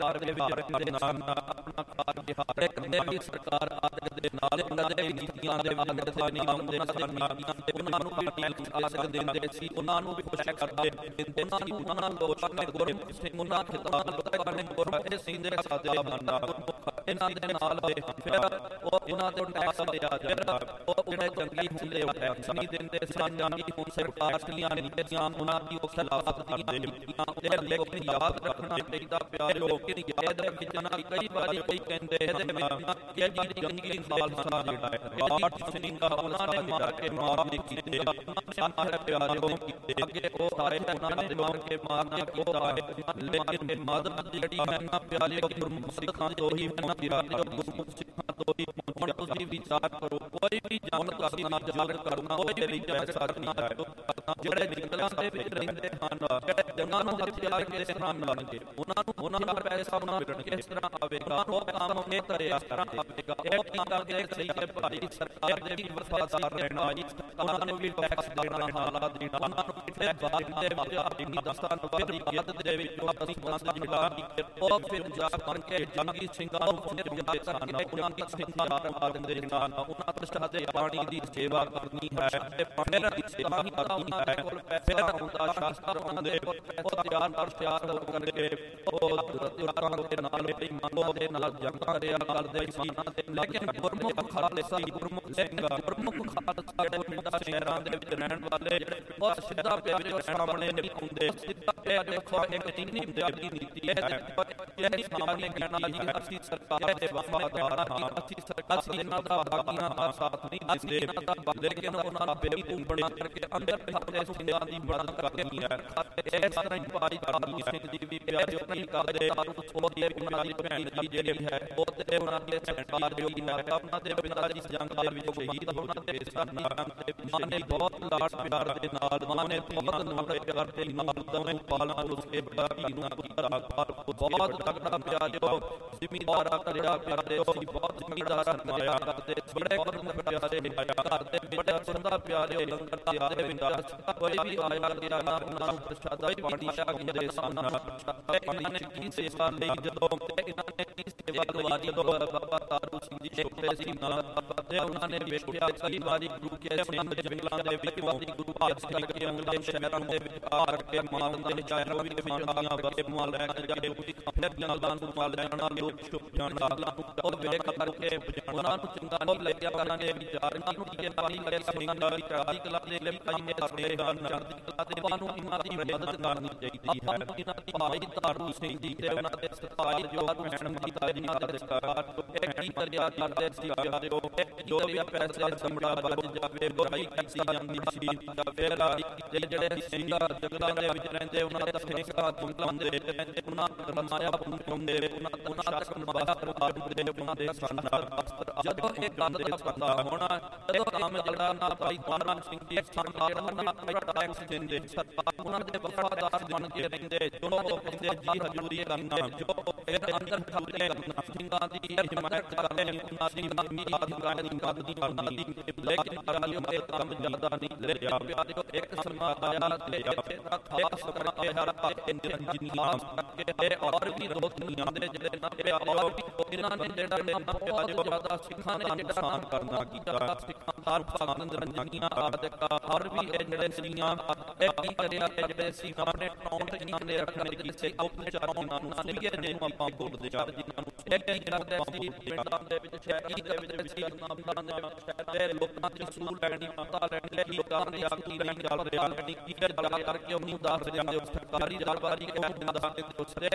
ਵਿਹਾਰ ਦੇ ਨਾਲ ਆਪਣਾ ਕਾਰ ਵਿਹਾਰ ਕਰਦੇ ਵੀ ਸਰਕਾਰ ਆਦਿ ਦੇ ਨਾਲ ਕਦੇ ਨੀਤੀਆਂ ਦੇ ਵੱਲ ਤੇ ਨਹੀਂ ਆਉਂਦੇ ਸਨ। ਉਹਨਾਂ ਨੂੰ ਵੀ ਟੈਕਸ ਆਦਿ ਦਿੰਦੇ ਸੀ, ਉਹਨਾਂ ਨੂੰ ਵੀ ਖੁਸ਼ ਕਰਦੇ ਦਿੰਦੇ ਸੀ। ਉਹਨਾਂ ਲੋਕਾਂ ਨੇ ਗੁਰਮੁਖ ਸਿੰਘ ਉਹਨਾਂ ਖਿਤਾਬ ਲੋਕਾਂ ਨੇ ਗੁਰਮੁਖ ਸਿੰਘ ਦੇ ਸਾਥ ਬਣਨਾ ਇਹਨਾਂ ਦੇ ਨਾਲ ਹੋਏ। ਫਿਰ ਉਹ ਉਹਨਾਂ ਤੋਂ ਟੈਕਸ ਲਿਆ ਜਾਂਦਾ, ਉਹ ਜਿਹੜੇ ਜੰਗੀ ਹੁੰਦੇ ਉਹ ਟੈਕਸ ਨਹੀਂ ਦਿੰਦੇ ਸਨ। ਜੰਗੀ ਹੁਣ ਸਰਕਾਰ ਦੀਆਂ ਨੀਤੀਆਂ ਉਹਨਾਂ ਦੀ ਉਹ ਖਿਲਾਫ ਦੀਆਂ ਨੀਤੀਆਂ ਤੇ ਲੇਕਿਨ ਯਾਦ ਰੱਖਣਾ ਚਾਹੀਦਾ ਪਿਆਰਿਓ ਕਿ ਯਾਦ ਰੱਖਣਾ ਕਈ ਵਾਰੀ ਕੋਈ ਕਹਿੰਦੇ ਇਹਦੇ ਵਿੱਚ ਕਿ ਜਿਹੜੀ ਜੰਗੀ ਖਾਲਸਾ ਜਿਹੜਾ ਹੈ ਬਾਟ ਸਿੰਘ ਉਹਨਾਂ ਨੇ ਮਾਰ ਕੇ ਮਾਰ ਦਿੱਤੇ ਸਾਰੇ ਪਿਆਰਿਓ ਅੱਗੇ ਉਹ ਸਾਰੇ ਉਹਨਾਂ ਨੇ ਮਾਰ ਕੇ ਮਾਰਨਾ ਕੀਤਾ ਹੈ। ਲੇਕਿਨ ਮਦਦ ਜਿਹੜੀ ਹੈ ਨਾ ਪਿਆਰਿਓ ਗੁਰਮੁਖ ਸਿੱਖਾਂ ਤੋਂ ਹੀ ਹੁੰਦੀ ਹੈ। ਗੁਰਮੁਖ ਸਿੱਖਾਂ ਤੋਂ ਹੀ ਹੁਣ ਤੁਸੀਂ ਵਿਚਾਰ ਕਰੋ, ਕੋਈ ਵੀ ਜਾਨ ਕਰਨਾ ਜਾਗਰ ਕਰਨਾ ਉਹਦੇ ਲਈ ਪੈਸਾ ਨਹੀਂ ਹੈ। ਜਿਹੜੇ ਜੰਗਲਾਂ ਦੇ ਵਿੱਚ ਰਹਿੰਦੇ ਹਨ, ਜਿਹੜੇ ਜੰਗਲਾਂ ਨੂੰ ਹਥਿਆਰ ਕਿਸ ਤਰ੍ਹਾਂ ਲਾਣਗੇ, ਉਹਨਾਂ ਨੂੰ ਉਹਨਾਂ ਦਾ ਪੈਸਾ ਉਹਨਾਂ ਮਿਲਣ ਕਿਸ ਤਰ੍ਹਾਂ ਆਵੇਗਾ, ਉਹ ਕੰਮ ਇਹ ਕਰਿਆ ਇਸ ਤਰ੍ਹਾਂ ਆਵੇਗਾ। ਇਹ ਕੀ ਕਰਦੇ ਸਹੀ ਹੈ ਭਾਈ ਸਰਕਾਰ ਦੇ ਵੀ ਵਫਾਦਾਰ ਰਹਿਣਾ ਜੀ, ਉਹਨਾਂ ਨੂੰ ਵੀ ਟੈਕਸ ਦੇਣਾ ਹਾਲਾਤ ਦੇਣਾ, ਉਹਨਾਂ ਨੂੰ ਕਿਤੇ ਬਾਹਰ ਦੇ ਵਿੱਚ ਆਪਣੀ ਦਸਤਾਨ ਵਾਲੀ ਗਿੱਦ ਦੇ ਵਿੱਚ ਅਸੀਂ ਬੰਦ ਜਿਹੜਾ ਉਹ ਫਿਰ ਜਾ ਬਣ ਕੇ ਜੰਗੀ ਸਿੰਘਾਂ ਨੂੰ ਫਿਰ ਜਾਂਦੇ ਸਨ। ਉਹਨਾਂ ਦੀ ਸਿੰਘਾਂ ਆ ਦਿੰਦੇ ਨਾਲ ਉਹਨਾਂ ਪ੍ਰਸ਼ਾਦ ਦੇ ਪਾਣੀ ਦੀ ਸੇਵਾ ਕਰਨੀ ਹੈ ਤੇ ਪਾਣੀ ਦੀ ਸੇਵਾ ਹੀ ਕਰਨੀ ਹੈ। ਫਿਰ ਹੁੰਦਾ ਸ਼ਾਸਤਰ ਆਉਂਦੇ ਉਹ ਤਿਆਰ ਨਾਲ ਤਿਆਰ ਹੋ ਕਰਕੇ ਉਹ ਦੁਰਤਾਂ ਦੇ ਨਾਲ ਬਈ ਮੰਗੋ ਦੇ ਨਾਲ ਜੰਗਾਂ ਰਿਆ ਕਰਦੇ ਸੀ। ਲੇਕਿਨ ਗੁਰਮੁਖ ਖਾਲਸਾ ਗੁਰਮੁਖ ਸਿੰਘ ਗੁਰਮੁਖ ਖਾਲਸਾ ਦੇ ਪਿੰਡਾਂ ਸ਼ਹਿਰਾਂ ਦੇ ਵਿੱਚ ਰਹਿਣ ਵਾਲੇ ਉਹ ਸਿੱਧਾ ਪਿਆਰੇ ਸਾਹਮਣੇ ਨਹੀਂ ਹੁੰਦੇ। ਸਿੱਧਾ ਪਿਆਰੇ ਦੇਖੋ ਇੱਕ ਚੀਨੀ ਦੀ ਨੀਤੀ ਹੈ ਇਹ ਸਾਹਮਣੇ ਕਹਿਣਾ ਜੀ ਅਸੀਂ ਸਰਕਾਰ ਦੇ ਵਫਾਦਾਰ ਹਾਂ, ਅਸੀਂ ਸਰਕਾਰ ਦੇ ਨਾਲ ਦਾ ਬਾਕੀਆਂ ਦਾ ਸਾਥ ਨਹੀਂ ਦਿੰਦੇ, ਲੇਕਿਨ ਉਹਨਾਂ ਦਾ ਬੇਬੂ ਬਣਾ ਕਰਕੇ ਅੰਦਰ ਸਾਡੇ ਸਿੰਘਾਂ ਦੀ ਮਦਦ ਕਰਨੀ ਹੈ। ਇਸ ਤਰ੍ਹਾਂ ਹੀ ਭਾਈ ਤਾਰੂ ਸਿੰਘ ਜੀ ਵੀ ਪਿਆਰਿਓ ਨਹੀਂ ਕਰਦੇ। ਉਹ ਦੀ ਉਹਨਾਂ ਦੀ ਭੈਣ ਜੀ ਜਿਹੜੀ ਹੈ ਉਹ ਤੇ ਉਹਨਾਂ ਦੇ ਸੈਂਟਰ ਜੋ ਹੈ ਉਹਨਾਂ ਦੇ ਪਿਤਾ ਜੀ ਜੰਗ ਦੇ ਵਿੱਚ ਸ਼ਹੀਦ ਉਹਨਾਂ ਦੇ ਸਨ। ਮਾਂ ਨੇ ਬਹੁਤ ਲਾਡ ਪਿਆਰ ਦੇ ਨਾਲ, ਮਾਂ ਨੇ ਬਹੁਤ ਲਾਡ ਪਿਆਰ ਦੇ ਨਾਲ ਦੋਵੇਂ ਪਾਲਣਾ ਉਸਕੇ ਬੜਾ ਵੀ ਨੂੰ ਕੀਤਾ ਬਹੁਤ ਤਕੜਾ ਪਿਆਰਿਓ ਜ਼ਿਮੀਦਾਰ ਕਰਿਆ ਪਿਆਰੇ ਸੀ, ਬਹੁਤ ਜ਼ਿਮੀਦਾਰ ਸਰਮਾਇਆ ਕਰਦੇ ਬੜੇ ਗੁਰਮੁਖ ਪਿਆਰੇ ਘਰ ਦੇ ਬੜੇ ਸੰਦਾ ਪਿਆਰੇ ਲੰਗਰ ਤਿਆਰ ਵਿੰਦਾ ਕੋਈ ਵੀ ਆਇਆ ਗਿਆ ਨਾ ਉਹਨਾਂ ਨੂੰ ਪ੍ਰਸ਼ਾਦਾ ਹੀ ਪਾਣੀ ਛਕਦੇ ਸਨ। ਇਹਨਾਂ ਨੇ ਕੀ ਸੇਵਾ ਲਈ ਜਦੋਂ ਇਹਨਾਂ ਨੇ ਕੀ ਸੇਵਾ ਕਰਵਾਈ ਜਦੋਂ ਬਾਬਾ ਤਾਰੂ ਸਿੰਘ ਜੀ ਛੋਟੇ ਸੀ ਨਾ ਤੇ ਉਹਨਾਂ ਨੇ ਵੇਖਿਆ ਕਈ ਵਾਰੀ ਗੁਰੂ ਕੇ ਸਿੰਘ ਜੰਗਲਾਂ ਦੇ ਵਿੱਚ ਆਉਂਦੀ ਗੁਰੂ ਭਾਗ ਸਿੰਘ ਕੇ ਆਉਂਦੇ ਸ਼ਹਿਰਾਂ ਦੇ ਵਿੱਚ ਆ ਕੇ ਮਾਂ ਦੇ ਸ਼ਹਿਰਾਂ ਵਿੱਚ ਖਾਣੀਆਂ ਵਰਤੇ ਮਾਲ ਲੈ ਕੇ ਜਾਏ ਫਿਰ ਜੰਗਲਾਂ ਨੂੰ ਮਾਲ ਲੈਣਾ ਲੋਕ ਛੁਪ ਜਾਣਾ ਉਹ ਵੇਖ ਕਰਕੇ ਉਹਨਾਂ ਨੂੰ ਚੰਗਾ ਨਹੀਂ ਲੱਗਿਆ। ਉਹਨਾਂ ਨੇ ਵਿਚਾਰਾਂ ਨੂੰ ਕੀ ਪਾਣੀ ਕਰੇ ਸਿੰਘਾਂ ਦੀ ਚੜ੍ਹਦੀ ਕਲਾ ਦੇ ਲਈ ਪਾਈਏ ਕਰਦੇ ਹਨ। ਚੜ੍ਹਦੀ ਕਲਾ ਦੇ ਬਾਨੂੰ ਇਹਨਾਂ ਦੀ ਮਦਦ ਕਰਨੀ ਚਾਹੀਦੀ ਹੈ। ਇਹਨਾਂ ਦੀ ਭਾਈ ਤਾਰੂ ਸਿੰਘ ਜੀ ਤੇ ਉਹਨਾਂ ਦੇ ਸਤਾਈ ਜੋ ਭੈਣ ਮਾਤਾ ਜੀ ਦਾ ਰਿਸ਼ਤਾ ਇਹ ਕੀ ਕਰਿਆ ਕਰਦੇ ਸੀ ਜੋ ਜੋ ਵੀ ਪੈਸੇ ਸਮੜਾ ਬਚ ਜਾਵੇ ਬੁਰਾਈ ਕੀਤੀ ਜਾਂਦੀ ਸੀ। ਫਿਰ ਜਿਹੜੇ ਸਿੰਘਾਂ ਜੰਗਲਾਂ ਦੇ ਵਿੱਚ ਰਹਿੰਦੇ ਉਹਨਾਂ ਦੇ ਸਿੰਘਾਂ ਜੰਗਲਾਂ ਦੇ ਰਹਿੰਦੇ ਉਹਨਾਂ ਰਮਾਇਆ ਪੁੰਦੇ ਉਹਨਾਂ ਉਹਨਾਂ ਤੱਕ ਬਾਹਰ ਆਉਂਦੇ ਉਹਨਾਂ ਦੇ ਸਨ। ਜਦੋਂ ਇਹ ਗੱਲ ਦਾ ਪਤਾ ਹੋਣਾ ਜਦੋਂ ਕੰਮ ਜਿਹੜਾ ਨਾ ਭਾਈ ਤਾਰੂ ਸਿੰਘ ਜੀ ਸਰਕਾਰ ਨੂੰ ਟੈਕਸ ਦਿੰਦੇ ਸਰਕਾਰ ਉਹਨਾਂ ਦੇ ਵਫਾਦਾਰ ਬਣ ਕੇ ਰਹਿੰਦੇ ਜੋ ਉਹ ਕਹਿੰਦੇ ਜੀ ਹਜ਼ੂਰੀ ਕਰਨਾ ਜੋ ਫਿਰ ਅੰਦਰ ਠੱਲੇ ਕਰਨਾ ਸਿੰਘਾਂ ਦੀ ਹਿਮਾਇਤ ਕਰਦੇ ਉਹਨਾਂ ਦੀ ਮੀਰਾਦ ਦੀ ਮਦਦ ਕਰਨੀ। ਲੇਕਿਨ ਪਰਾਲੀ ਦੇ ਕੰਮ ਜ਼ਿਆਦਾ ਨਹੀਂ ਲਿਆ ਪਿਆਰਿਓ ਇੱਕ ਸਮਾਂ ਆਇਆ ਤੇ ਖਾਸ ਕਰਕੇ ਹਰ ਪਾਸੇ ਇੰਜੀਨੀਅਰ ਕਰਕੇ ਔਰ ਵੀ ਦੋ ਦੁਨੀਆਂ ਦੇ ਜਿਹੜੇ ਨਾ ਪਿਆਰਿਓ ਇਹਨਾਂ ਨੇ ਜਿਹੜਾ ਨਾ ਪਿਆਰਿਓ ਜ਼ਿਆਦਾ ਸਿੱਖਾਂ ਨੇ ਜਿਹੜਾ ਸਾਨ ਕਰਨਾ ਕੀਤਾ ਸਿੱਖਾਂ ਦਾ ਭਾਗੰਦ ਰੰਜੀਆਂ ਆਦਿਕਾ ਔਰ ਵੀ ਇਹ ਜਿਹੜੇ ਸੀਆਂ ਇਹ ਕੀ ਕਰਿਆ ਕਿ ਜਿਹੜੇ ਸੀ ਆਪਣੇ ਟੌਂਟ ਇਹਨਾਂ ਨੇ ਰੱਖਣੇ ਕੀ ਸੀ ਆਪਣੇ ਚਾਰਾਂ ਨੂੰ ਸੀਗੇ ਨੇ ਆਪਾਂ ਬੋਲਦੇ ਚਾਰ ਜਿਨ੍ਹਾਂ ਨੂੰ ਇਹ ਕੀ ਕਰਦੇ ਸੀ ਪਿੰਡਾਂ ਦੇ ਵਿੱਚ ਸ਼ਹਿਰਾਂ ਦੇ ਵਿੱਚ ਸੀ ਨਾਮ ਦਾ ਸ਼ਹਿਰਾਂ ਦੇ ਲੋਕਾਂ ਦੀ ਸੂਲ ਲੈਣੀ ਪਤਾ ਲੈਣੀ ਲੋਕਾਂ ਦੇ ਆਖੀ ਨਹੀਂ ਚੱਲ ਰਿਹਾ ਨਹੀਂ ਕੀ ਗੱਲ ਕਰਕੇ ਉਹਨੂੰ ਦੱਸ ਜਾਂਦੇ ਸਰਕਾਰੀ ਦਰਬਾਰੀ ਕਿਉਂ ਦਿੰਦਾ ਤੇ ਉਸਦੇ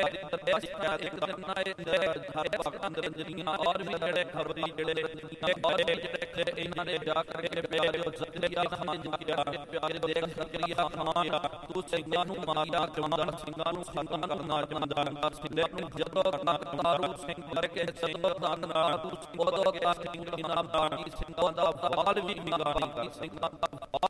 ਇੱਕ ਦਿਨ ਨਾ ਇਹ ਹਰ ਭਗਤਾਂ ਰੰਜਨੀਆਂ ਔਰ ਵੀ ਜਿਹੜੇ ਖਰਬੀ ਜਿਹੜੇ ਜਿਹੜੇ ਇਹਨਾਂ ਨੇ ਜਾ ਕਰਕੇ ਪਿਆਰਿਓ ਜ਼ਕਰੀਆ ਖਾਨ ਜੀ ਪਿਆਰੇ ਦੇਖ ਜ਼ਕਰੀਆ ਖਾਨ ਤੂੰ ਸਿੰਘਾਂ ਨੂੰ ਮਾਰਿਆ ਚਾਹੁੰਦਾ ਸਿੰਘਾਂ ਨੂੰ ਖਤਮ ਕਰਨਾ ਚਾਹੁੰਦਾ ਸਿੰਘਾਂ ਨੂੰ ਜਦੋਂ ਤਾਰੂ ਸਿੰਘ ਕਰਕੇ ਜਦੋਂ ਦਾਨਾ ਤੂੰ ਉਦੋਂ ਗਿਆ ਸਿੰਘ ਇਹਨਾਂ ਬਾਣੀ ਸਿੰਘਾਂ ਦਾ ਬਾਲ ਵੀ ਨਿਗਾਰੀ ਸਿੰਘਾਂ ਦਾ ਬਾਲ ਵੀ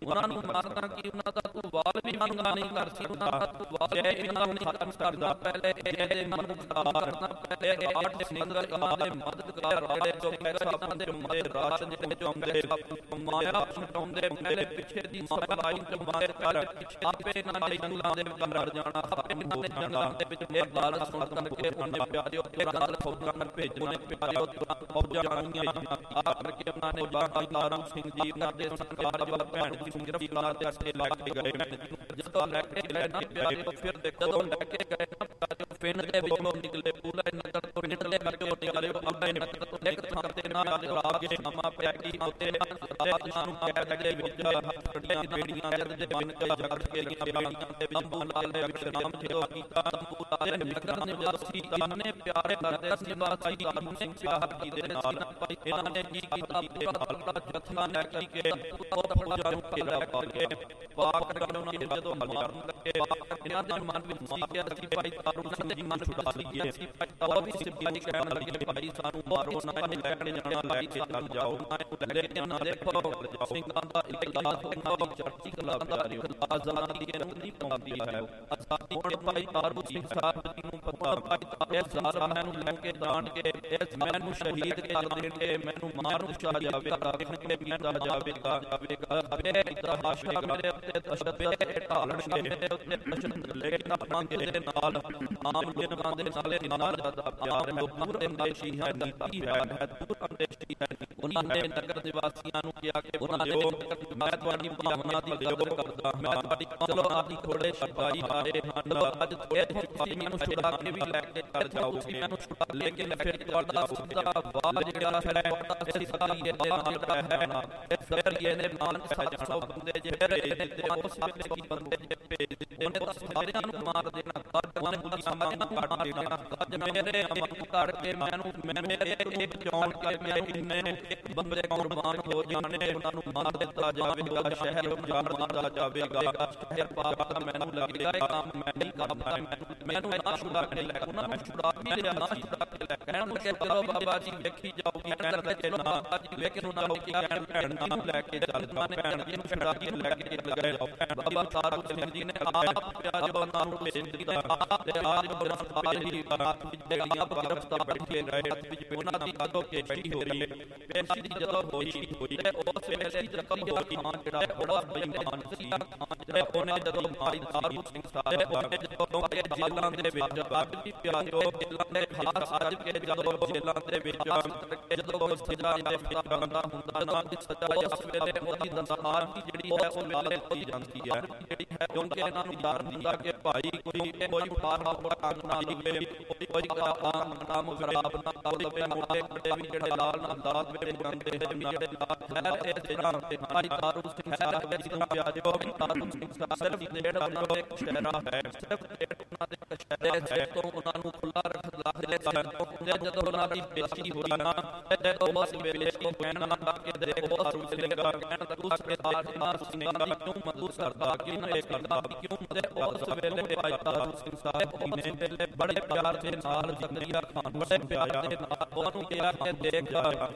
ਉਹਨਾਂ ਨੂੰ ਮਾਰਦਾ ਕਿ ਉਹਨਾਂ ਦਾ ਤੂੰ ਵਾਲ ਵੀ ਮੰਗਾ ਨਹੀਂ ਕਰਦੀ, ਉਹਨਾਂ ਦਾ ਤੂੰ ਵਾਲ ਇਹਨਾਂ ਨੂੰ ਖਤਮ ਕਰਦਾ। ਪਹਿਲੇ ਇਹਦੇ ਮਦਦਗਾਰ ਕਰਨਾ, ਪਹਿਲੇ ਆਠ ਸਿੰਗਲ ਆਦੇ ਮਦਦਗਾਰ ਵਾਲੇ ਜੋ ਸਾਹਿਬਾਂ ਦੇ ਮਾਰੇ ਰਾਤ ਜਿਹੜੇ ਚੌਂਦੇ ਮਾਇਆ ਚੌਂਦੇ ਮੇਰੇ ਪਿੱਛੇ ਦੀ ਸਪਲਾਈ ਚ ਮਾਰ ਕਰ ਆਪੇ ਨਾਲ ਜੰਗਲਾਂ ਦੇ ਵਿੱਚ ਲੜ ਜਾਣਾ, ਆਪੇ ਨਾਲ ਜੰਗਲਾਂ ਦੇ ਵਿੱਚ ਮੇਰ ਗੱਲ ਸੁਣ ਕਰਕੇ ਉਹਨੇ ਪਿਆਰਿਓ ਤੇ ਗੱਲ ਫੌਜਾਂ ਨਾਲ ਭੇਜਣੇ ਪਿਆਰਿਓ ਫੌਜਾਂ ਆਉਣੀਆਂ। ਆ ਕਰਕੇ ਉਹਨਾਂ ਨੇ ਬਾਬਾ ਤਾਰੂ ਸਿੰਘ ਜੀ ਉਹਨਾਂ ਦੇ ਸਰਕਾਰ ਜੋ ਭੈਣ ਦੀ ਗ੍ਰਿਫਤਾਰ ਦੇ ਅਸਲੇ ਲੈ ਕੇ ਗਏ। ਜਦੋਂ ਲੈ ਕੇ ਗਏ ਨਾ ਪਿਆਰਿਓ ਫਿਰ ਜਦੋਂ ਲੈ ਕੇ ਗਏ ਨਾ ਪਿੰਡ ਦੇ ਵਿੱਚੋਂ ਨਿਕਲੇ ਪੂਰਾ ਨਗਰ ਤੋਂ ਪਿੰਡ ਦੇ ਵਿੱਚੋਂ ਨਿਕਲੇ ਅੱਬੇ ਨੇ ਤੋਂ ਇੱਕ ਥਾਂ ਤੇ ਨਾਲ ਆ ਕੇ ਸਮਾਂ ਪਿਆ ਕਿ ਉੱਤੇ ਰਾਤ ਨੂੰ ਕੈਦ ਦੇ ਵਿੱਚ ਹੱਡੀਆਂ ਬੇੜੀਆਂ ਦੇ ਬਣ ਕੇ ਜਗੜ ਕੇ ਲੱਗੀਆਂ ਤੇ ਤੰਬੂ ਲਾਲ ਦੇ ਵਿਸ਼ਰਾਮ ਥਿਓ ਕੀਤਾ। ਤੰਬੂ ਲਾਲ ਦੇ ਨਿਕਲਣ ਦੇ ਜਦੋਂ ਸੀ ਇੰਨੇ ਪਿਆਰੇ ਕਰਦੇ ਸੀ ਬਾਬਾ ਜੀ ਤਾਰੂ ਸਿੰਘ ਸਾਹਿਬ ਜੀ ਦੇ ਨਾਲ ਇਹਨਾਂ ਨੇ ਕੀ ਕੀਤਾ ਪੂਰਾ ਜਥਾ ਲੈ ਕੇ ਉਹ ਫੌਜਾਂ ਨੂੰ ਘੇਰਾ ਪਾ ਕੇ ਪਾਕ ਕਰਕੇ ਉਹਨਾਂ ਨੇ ਜਦੋਂ ਮਾਰਨ ਲੱਗੇ ਇਹਨਾਂ ਦੇ ਮਨ ਵਿੱਚ ਸੀ ਕਿ ਅਸੀਂ ਭਾਈ ਤਾਰੂ ਸਿੰਘ ਜੀ ਮਨ ਛੁਡਾ ਲਈਏ। ਅਸੀਂ ਉਹ ਵੀ ਸਿਪਾਹੀ ਕਹਿਣ ਲੱਗੇ ਭਾਈ ਸਾਨੂੰ ਮਾਰੋ ਨਾ ਲੈ ਕੇ ਜਾਣਾ ਲਾਈ ਚੱਲ ਜਾਓ ਲੈ ਕੇ ਨਾ ਦੇਖੋ ਸਿੰਘਾਂ ਦਾ ਇਕਲਾਸ ਉਹਨਾਂ ਦੀ ਚੜ੍ਹਦੀ ਕਲਾ ਪਿਆਰਿਓ ਆਜ਼ਾਦੀ ਕੇ ਰੰਗ ਨਹੀਂ ਪਾਉਂਦੀ ਹੈ। ਆਜ਼ਾਦੀ ਹੁਣ ਭਾਈ ਤਾਰੂ ਸਿੰਘ ਸਾਹਿਬ ਜੀ ਨੂੰ ਪਤਾ ਭਾਈ ਇਹ ਜ਼ਾਲਮਾਂ ਨੂੰ ਲੈ ਕੇ ਦਾਣ ਕੇ ਇਸ ਮੈਨੂੰ ਸ਼ਹੀਦ ਕਰ ਦੇਣਗੇ, ਮੈਨੂੰ ਮਾਰ ਦਿੱਤਾ ਜਾਵੇਗਾ, ਰੱਖਣਗੇ ਪੀਂਦਾ ਜਾਵੇਗਾ ਜਾਵੇਗਾ ਅਬੇ ਇਤਿਹਾਸ ਮੇਰੇ ਉੱਤੇ ਤਸ਼ੱਦਦ ਢਾਲਣਗੇ ਮੇਰੇ ਉੱਤੇ ਤਸ਼ੱਦਦ ਲੇਕਿਨ ਮੰਗੇ ਦੇ ਨਾਲ ਆਮ ਜਨਤਾ ਦੇ ਨਾਲੇ ਨਾਲ ਜ਼ਿਆਦਾ ਪਿਆਰ ਹੈ, ਪੂਰੇ ਅੰਦੇਸ਼ੀ ਹੈ, ਨੀਤੀ ਹੈ, ਦੂਰ ਅੰਦੇਸ਼ੀ ਹੈ। ਉਹਨਾਂ ਨੇ ਨਗਰ ਨਿਵਾਸੀਆਂ ਨੂੰ ਕਿਹਾ ਕਿ ਉਹਨਾਂ ਨੇ ਮੈਂ ਤੁਹਾਡੀ ਭਾਵਨਾ ਦੀ ਕਦਰ ਕਰਦਾ, ਮੈਂ ਤੁਹਾਡੀ ਚਲੋ ਆਪਣੀ ਥੋੜੇ ਸ਼ਬਾਈ ਆਏ ਹਨ ਅੱਜ ਥੋੜੇ ਤੁਸੀਂ ਮੈਨੂੰ ਛੁਡਾ ਕੇ ਵੀ ਲੈ ਕੇ ਚੱਲ ਜਾਓ, ਤੁਸੀਂ ਮੈਨੂੰ ਛੁਡਾ ਲੇਕਿਨ ਫਿਰ ਤੁਹਾਡਾ ਸਿੱਧਾ ਵਾਲ ਜਿਹੜਾ ਹੈ ਇਸ ਸਰੀਏ ਦੇ ਨਾਲ ਹੈ ਨਾ ਇਸ ਸਰੀਏ ਦੇ ਨਾਲ ਸਜਾ ਬੰਦੇ ਜਿਹੜੇ ਤੇ ਉਹ ਸਾਰੇ ਕੀ ਬੰਦੇ ਜੇ ਭੇਜ ਦਿੱਤੇ ਉਹਨੇ ਤਾਂ ਸਾਰਿਆਂ ਨੂੰ ਮਾਰ ਦੇਣਾ, ਕੱਢ ਉਹਨੇ ਪੂਰੀ ਸਮਾਜ ਨੂੰ ਕੱਢ ਦੇਣਾ। ਅੱਜ ਮੇਰੇ ਅਮਨ ਘੜ ਕੇ ਮੈਨੂੰ ਮੇਰੇ ਇੱਕ ਚੌਂਕ ਕੇ ਮੈਨੂੰ ਇੰਨੇ ਇੱਕ ਬੰਦੇ ਕੁਰਬਾਨ ਹੋ ਜਾਣੇ, ਉਹਨਾਂ ਨੂੰ ਮਾਰ ਦਿੱਤਾ ਜਾਵੇਗਾ, ਸ਼ਹਿਰ ਉਜਾੜ ਦਿੱਤਾ ਜਾਵੇਗਾ, ਸ਼ਹਿਰ ਪਾਕ ਦਾ ਮੈਨੂੰ ਲੱਗਦਾ ਇਹ ਕੰਮ ਮੈਂ ਨਹੀਂ ਕਰਦਾ, ਮੈਨੂੰ ਨਾ ਛੁਡਾ ਕੇ ਲੈ ਉਹਨਾਂ ਨੂੰ ਛੁਡਾ ਕੇ ਲਿਆ ਨਾ ਛੁਡਾ ਕੇ ਲੈ ਕਹਿਣ ਲੱਗੇ ਚਲੋ ਬਾਬਾ ਜੀ ਵੇਖੀ ਜਾਓਗੀ ਕਹਿਣ ਲੱਗੇ ਚਲੋ ਬਾਬਾ ਜੀ ਵੇਖ ਉਹਨਾਂ ਨੇ ਕੀ ਕਹਿਣ ਭੈਣ ਜੀ ਨੂੰ ਲੈ ਕੇ ਚੱਲਦਾ ਨੇ ਭੈਣ ਜੀ ਨੂੰ ਛੁਡਾ ਕੇ ਲੈ ਕੇ ਗਏ। ਬਾਬਾ ਤਾਰੂ ਸਿੰਘ ਜੀ ਨੇ ਆਪ ਪਿਆਜ ਉਹਨਾਂ ਨੂੰ ਭੇਜ ਦਿੱਤਾ ਤੇ ਆਜ ਗ੍ਰਿਫਤਾਰ ਦੀ ਰਾਤ ਵਿੱਚ ਜਿਹੜੀ ਆਪ ਗ੍ਰਿਫਤਾਰ ਬੈਠੇ ਰਹੇ ਵਿੱਚ ਉਹਨਾਂ ਦੀ ਜਦੋਂ ਪੇਸ਼ੀ ਹੋ ਰਹੀ ਹੈ ਪੇਸ਼ੀ ਦੀ ਜਦੋਂ ਹੋਈ ਹੋਈ ਤੇ ਉਸ ਵੇਲੇ ਜ਼ਖਮੀ ਖਾਨ ਜਿਹੜਾ ਬੜਾ ਬੇਈਮਾਨ ਸੀ ਜਿਹੜਾ ਉਹਨੇ ਜਦੋਂ ਭਾਈ ਤਾਰੂ ਸਿੰਘ ਸਾਹਿਬ ਉਹਨੇ ਜਦੋਂ ਜੇਲਾਂ ਦੇ ਵਿੱਚ ਅੱਗ ਵੀ ਪਿਆਰਿਓ ਜੇਲਾਂ ਦੇ ਹਾਲਾਤ ਸੱਜ ਕੇ ਜਦੋਂ ਜੇਲਾਂ ਦੇ ਵਿੱਚ ਜਦੋਂ ਸਜ਼ਾ ਦੇ ਬੰਦਾ ਹੁੰਦਾ ਨਾ ਦੀ ਸਜ਼ਾ ਉਸ ਵੇਲੇ ਉਹਦੀ ਦੰਦਾਰ ਦੀ ਜਿਹੜੀ ਹੈ ਉਹ ਵੇਲੇ ਹੋਈ ਜਾਂਦੀ ਹੈ ਜਿਹੜੀ ਹੈ ਕਿਉਂਕਿ ਇਹਨਾਂ ਨੂੰ ਯਾਰ ਹੁੰਦਾ ਕਿ ਭਾਈ ਕੋਈ ਕੋਈ ਫਾਰਮਾ ਕੰਮ ਨਾ ਲਿਖੇ ਕੋਈ ਕੰਮ ਨਾਮ ਖਰਾਬ ਨਾ ਕਰ ਮੋਟੇ ਵੱਡੇ ਵੀ ਜਿਹੜੇ ਲਾਲ ਨਾਲ ਦਾਤ ਵੇਲੇ ਬਣਦੇ ਹੈ ਜਿਹੜੇ ਲਾਲ ਹੈ ਇਸ ਤਰ੍ਹਾਂ ਤੇ ਭਾਈ ਤਾਰੂ ਸਿੰਘ ਸਾਹਿਬ ਵਿੱਚ ਪਿਆਰਿਓ ਤਾਰੂ ਸਿੰਘ ਸਾਹਿਬ ਸਿਰਫ ਜਿਹੜਾ ਉਹਨਾਂ ਦਾ ਇੱਕ ਸ਼ਹਿਰਾ ਹੈ ਸਿਰਫ ਉਹਨਾਂ ਦੇ ਸ਼ਹਿਰੇ ਹੈ ਤੋਂ ਉਹਨਾਂ ਨੂੰ ਖੁੱਲਾ ਰੱਖ ਰੱਖਦੇ ਸਨ। ਜਦੋਂ ਉਹਨਾਂ ਦੀ ਬੇਇੱਜ਼ਤੀ ਹੋਈ ਨਾ ਤੇ ਉਸ ਵੇਲੇ ਉਹ ਕਹਿਣ ਲੱਗਾ ਕਿ ਦੇਖੋ ਤਾਰੂ ਸਿੰਘ ਕਹਿਣ ਲੱਗਾ ਸਰਦਾਰ ਤਾਰੂ ਸਿੰਘ ਦਾ ਕਿਉਂ ਮਦਦ ਕਰਦਾ ਕਿਉਂ ਇਹ ਕਰਦਾ ਕਿਉਂ ਤੇ ਉਸ ਵੇਲੇ ਭਾਈ ਤਾਰੂ ਸਿੰਘ ਸਾਹਿਬ ਨੇ ਵੇਲੇ ਬੜੇ ਪਿਆਰ ਦੇ ਨਾਲ ਜ਼ਕਰੀਆ ਖਾਨ ਬੜੇ ਪਿਆਰ ਦੇ ਨਾਲ ਉਹਨੂੰ ਕਿਹਾ ਕਿ ਦੇਖ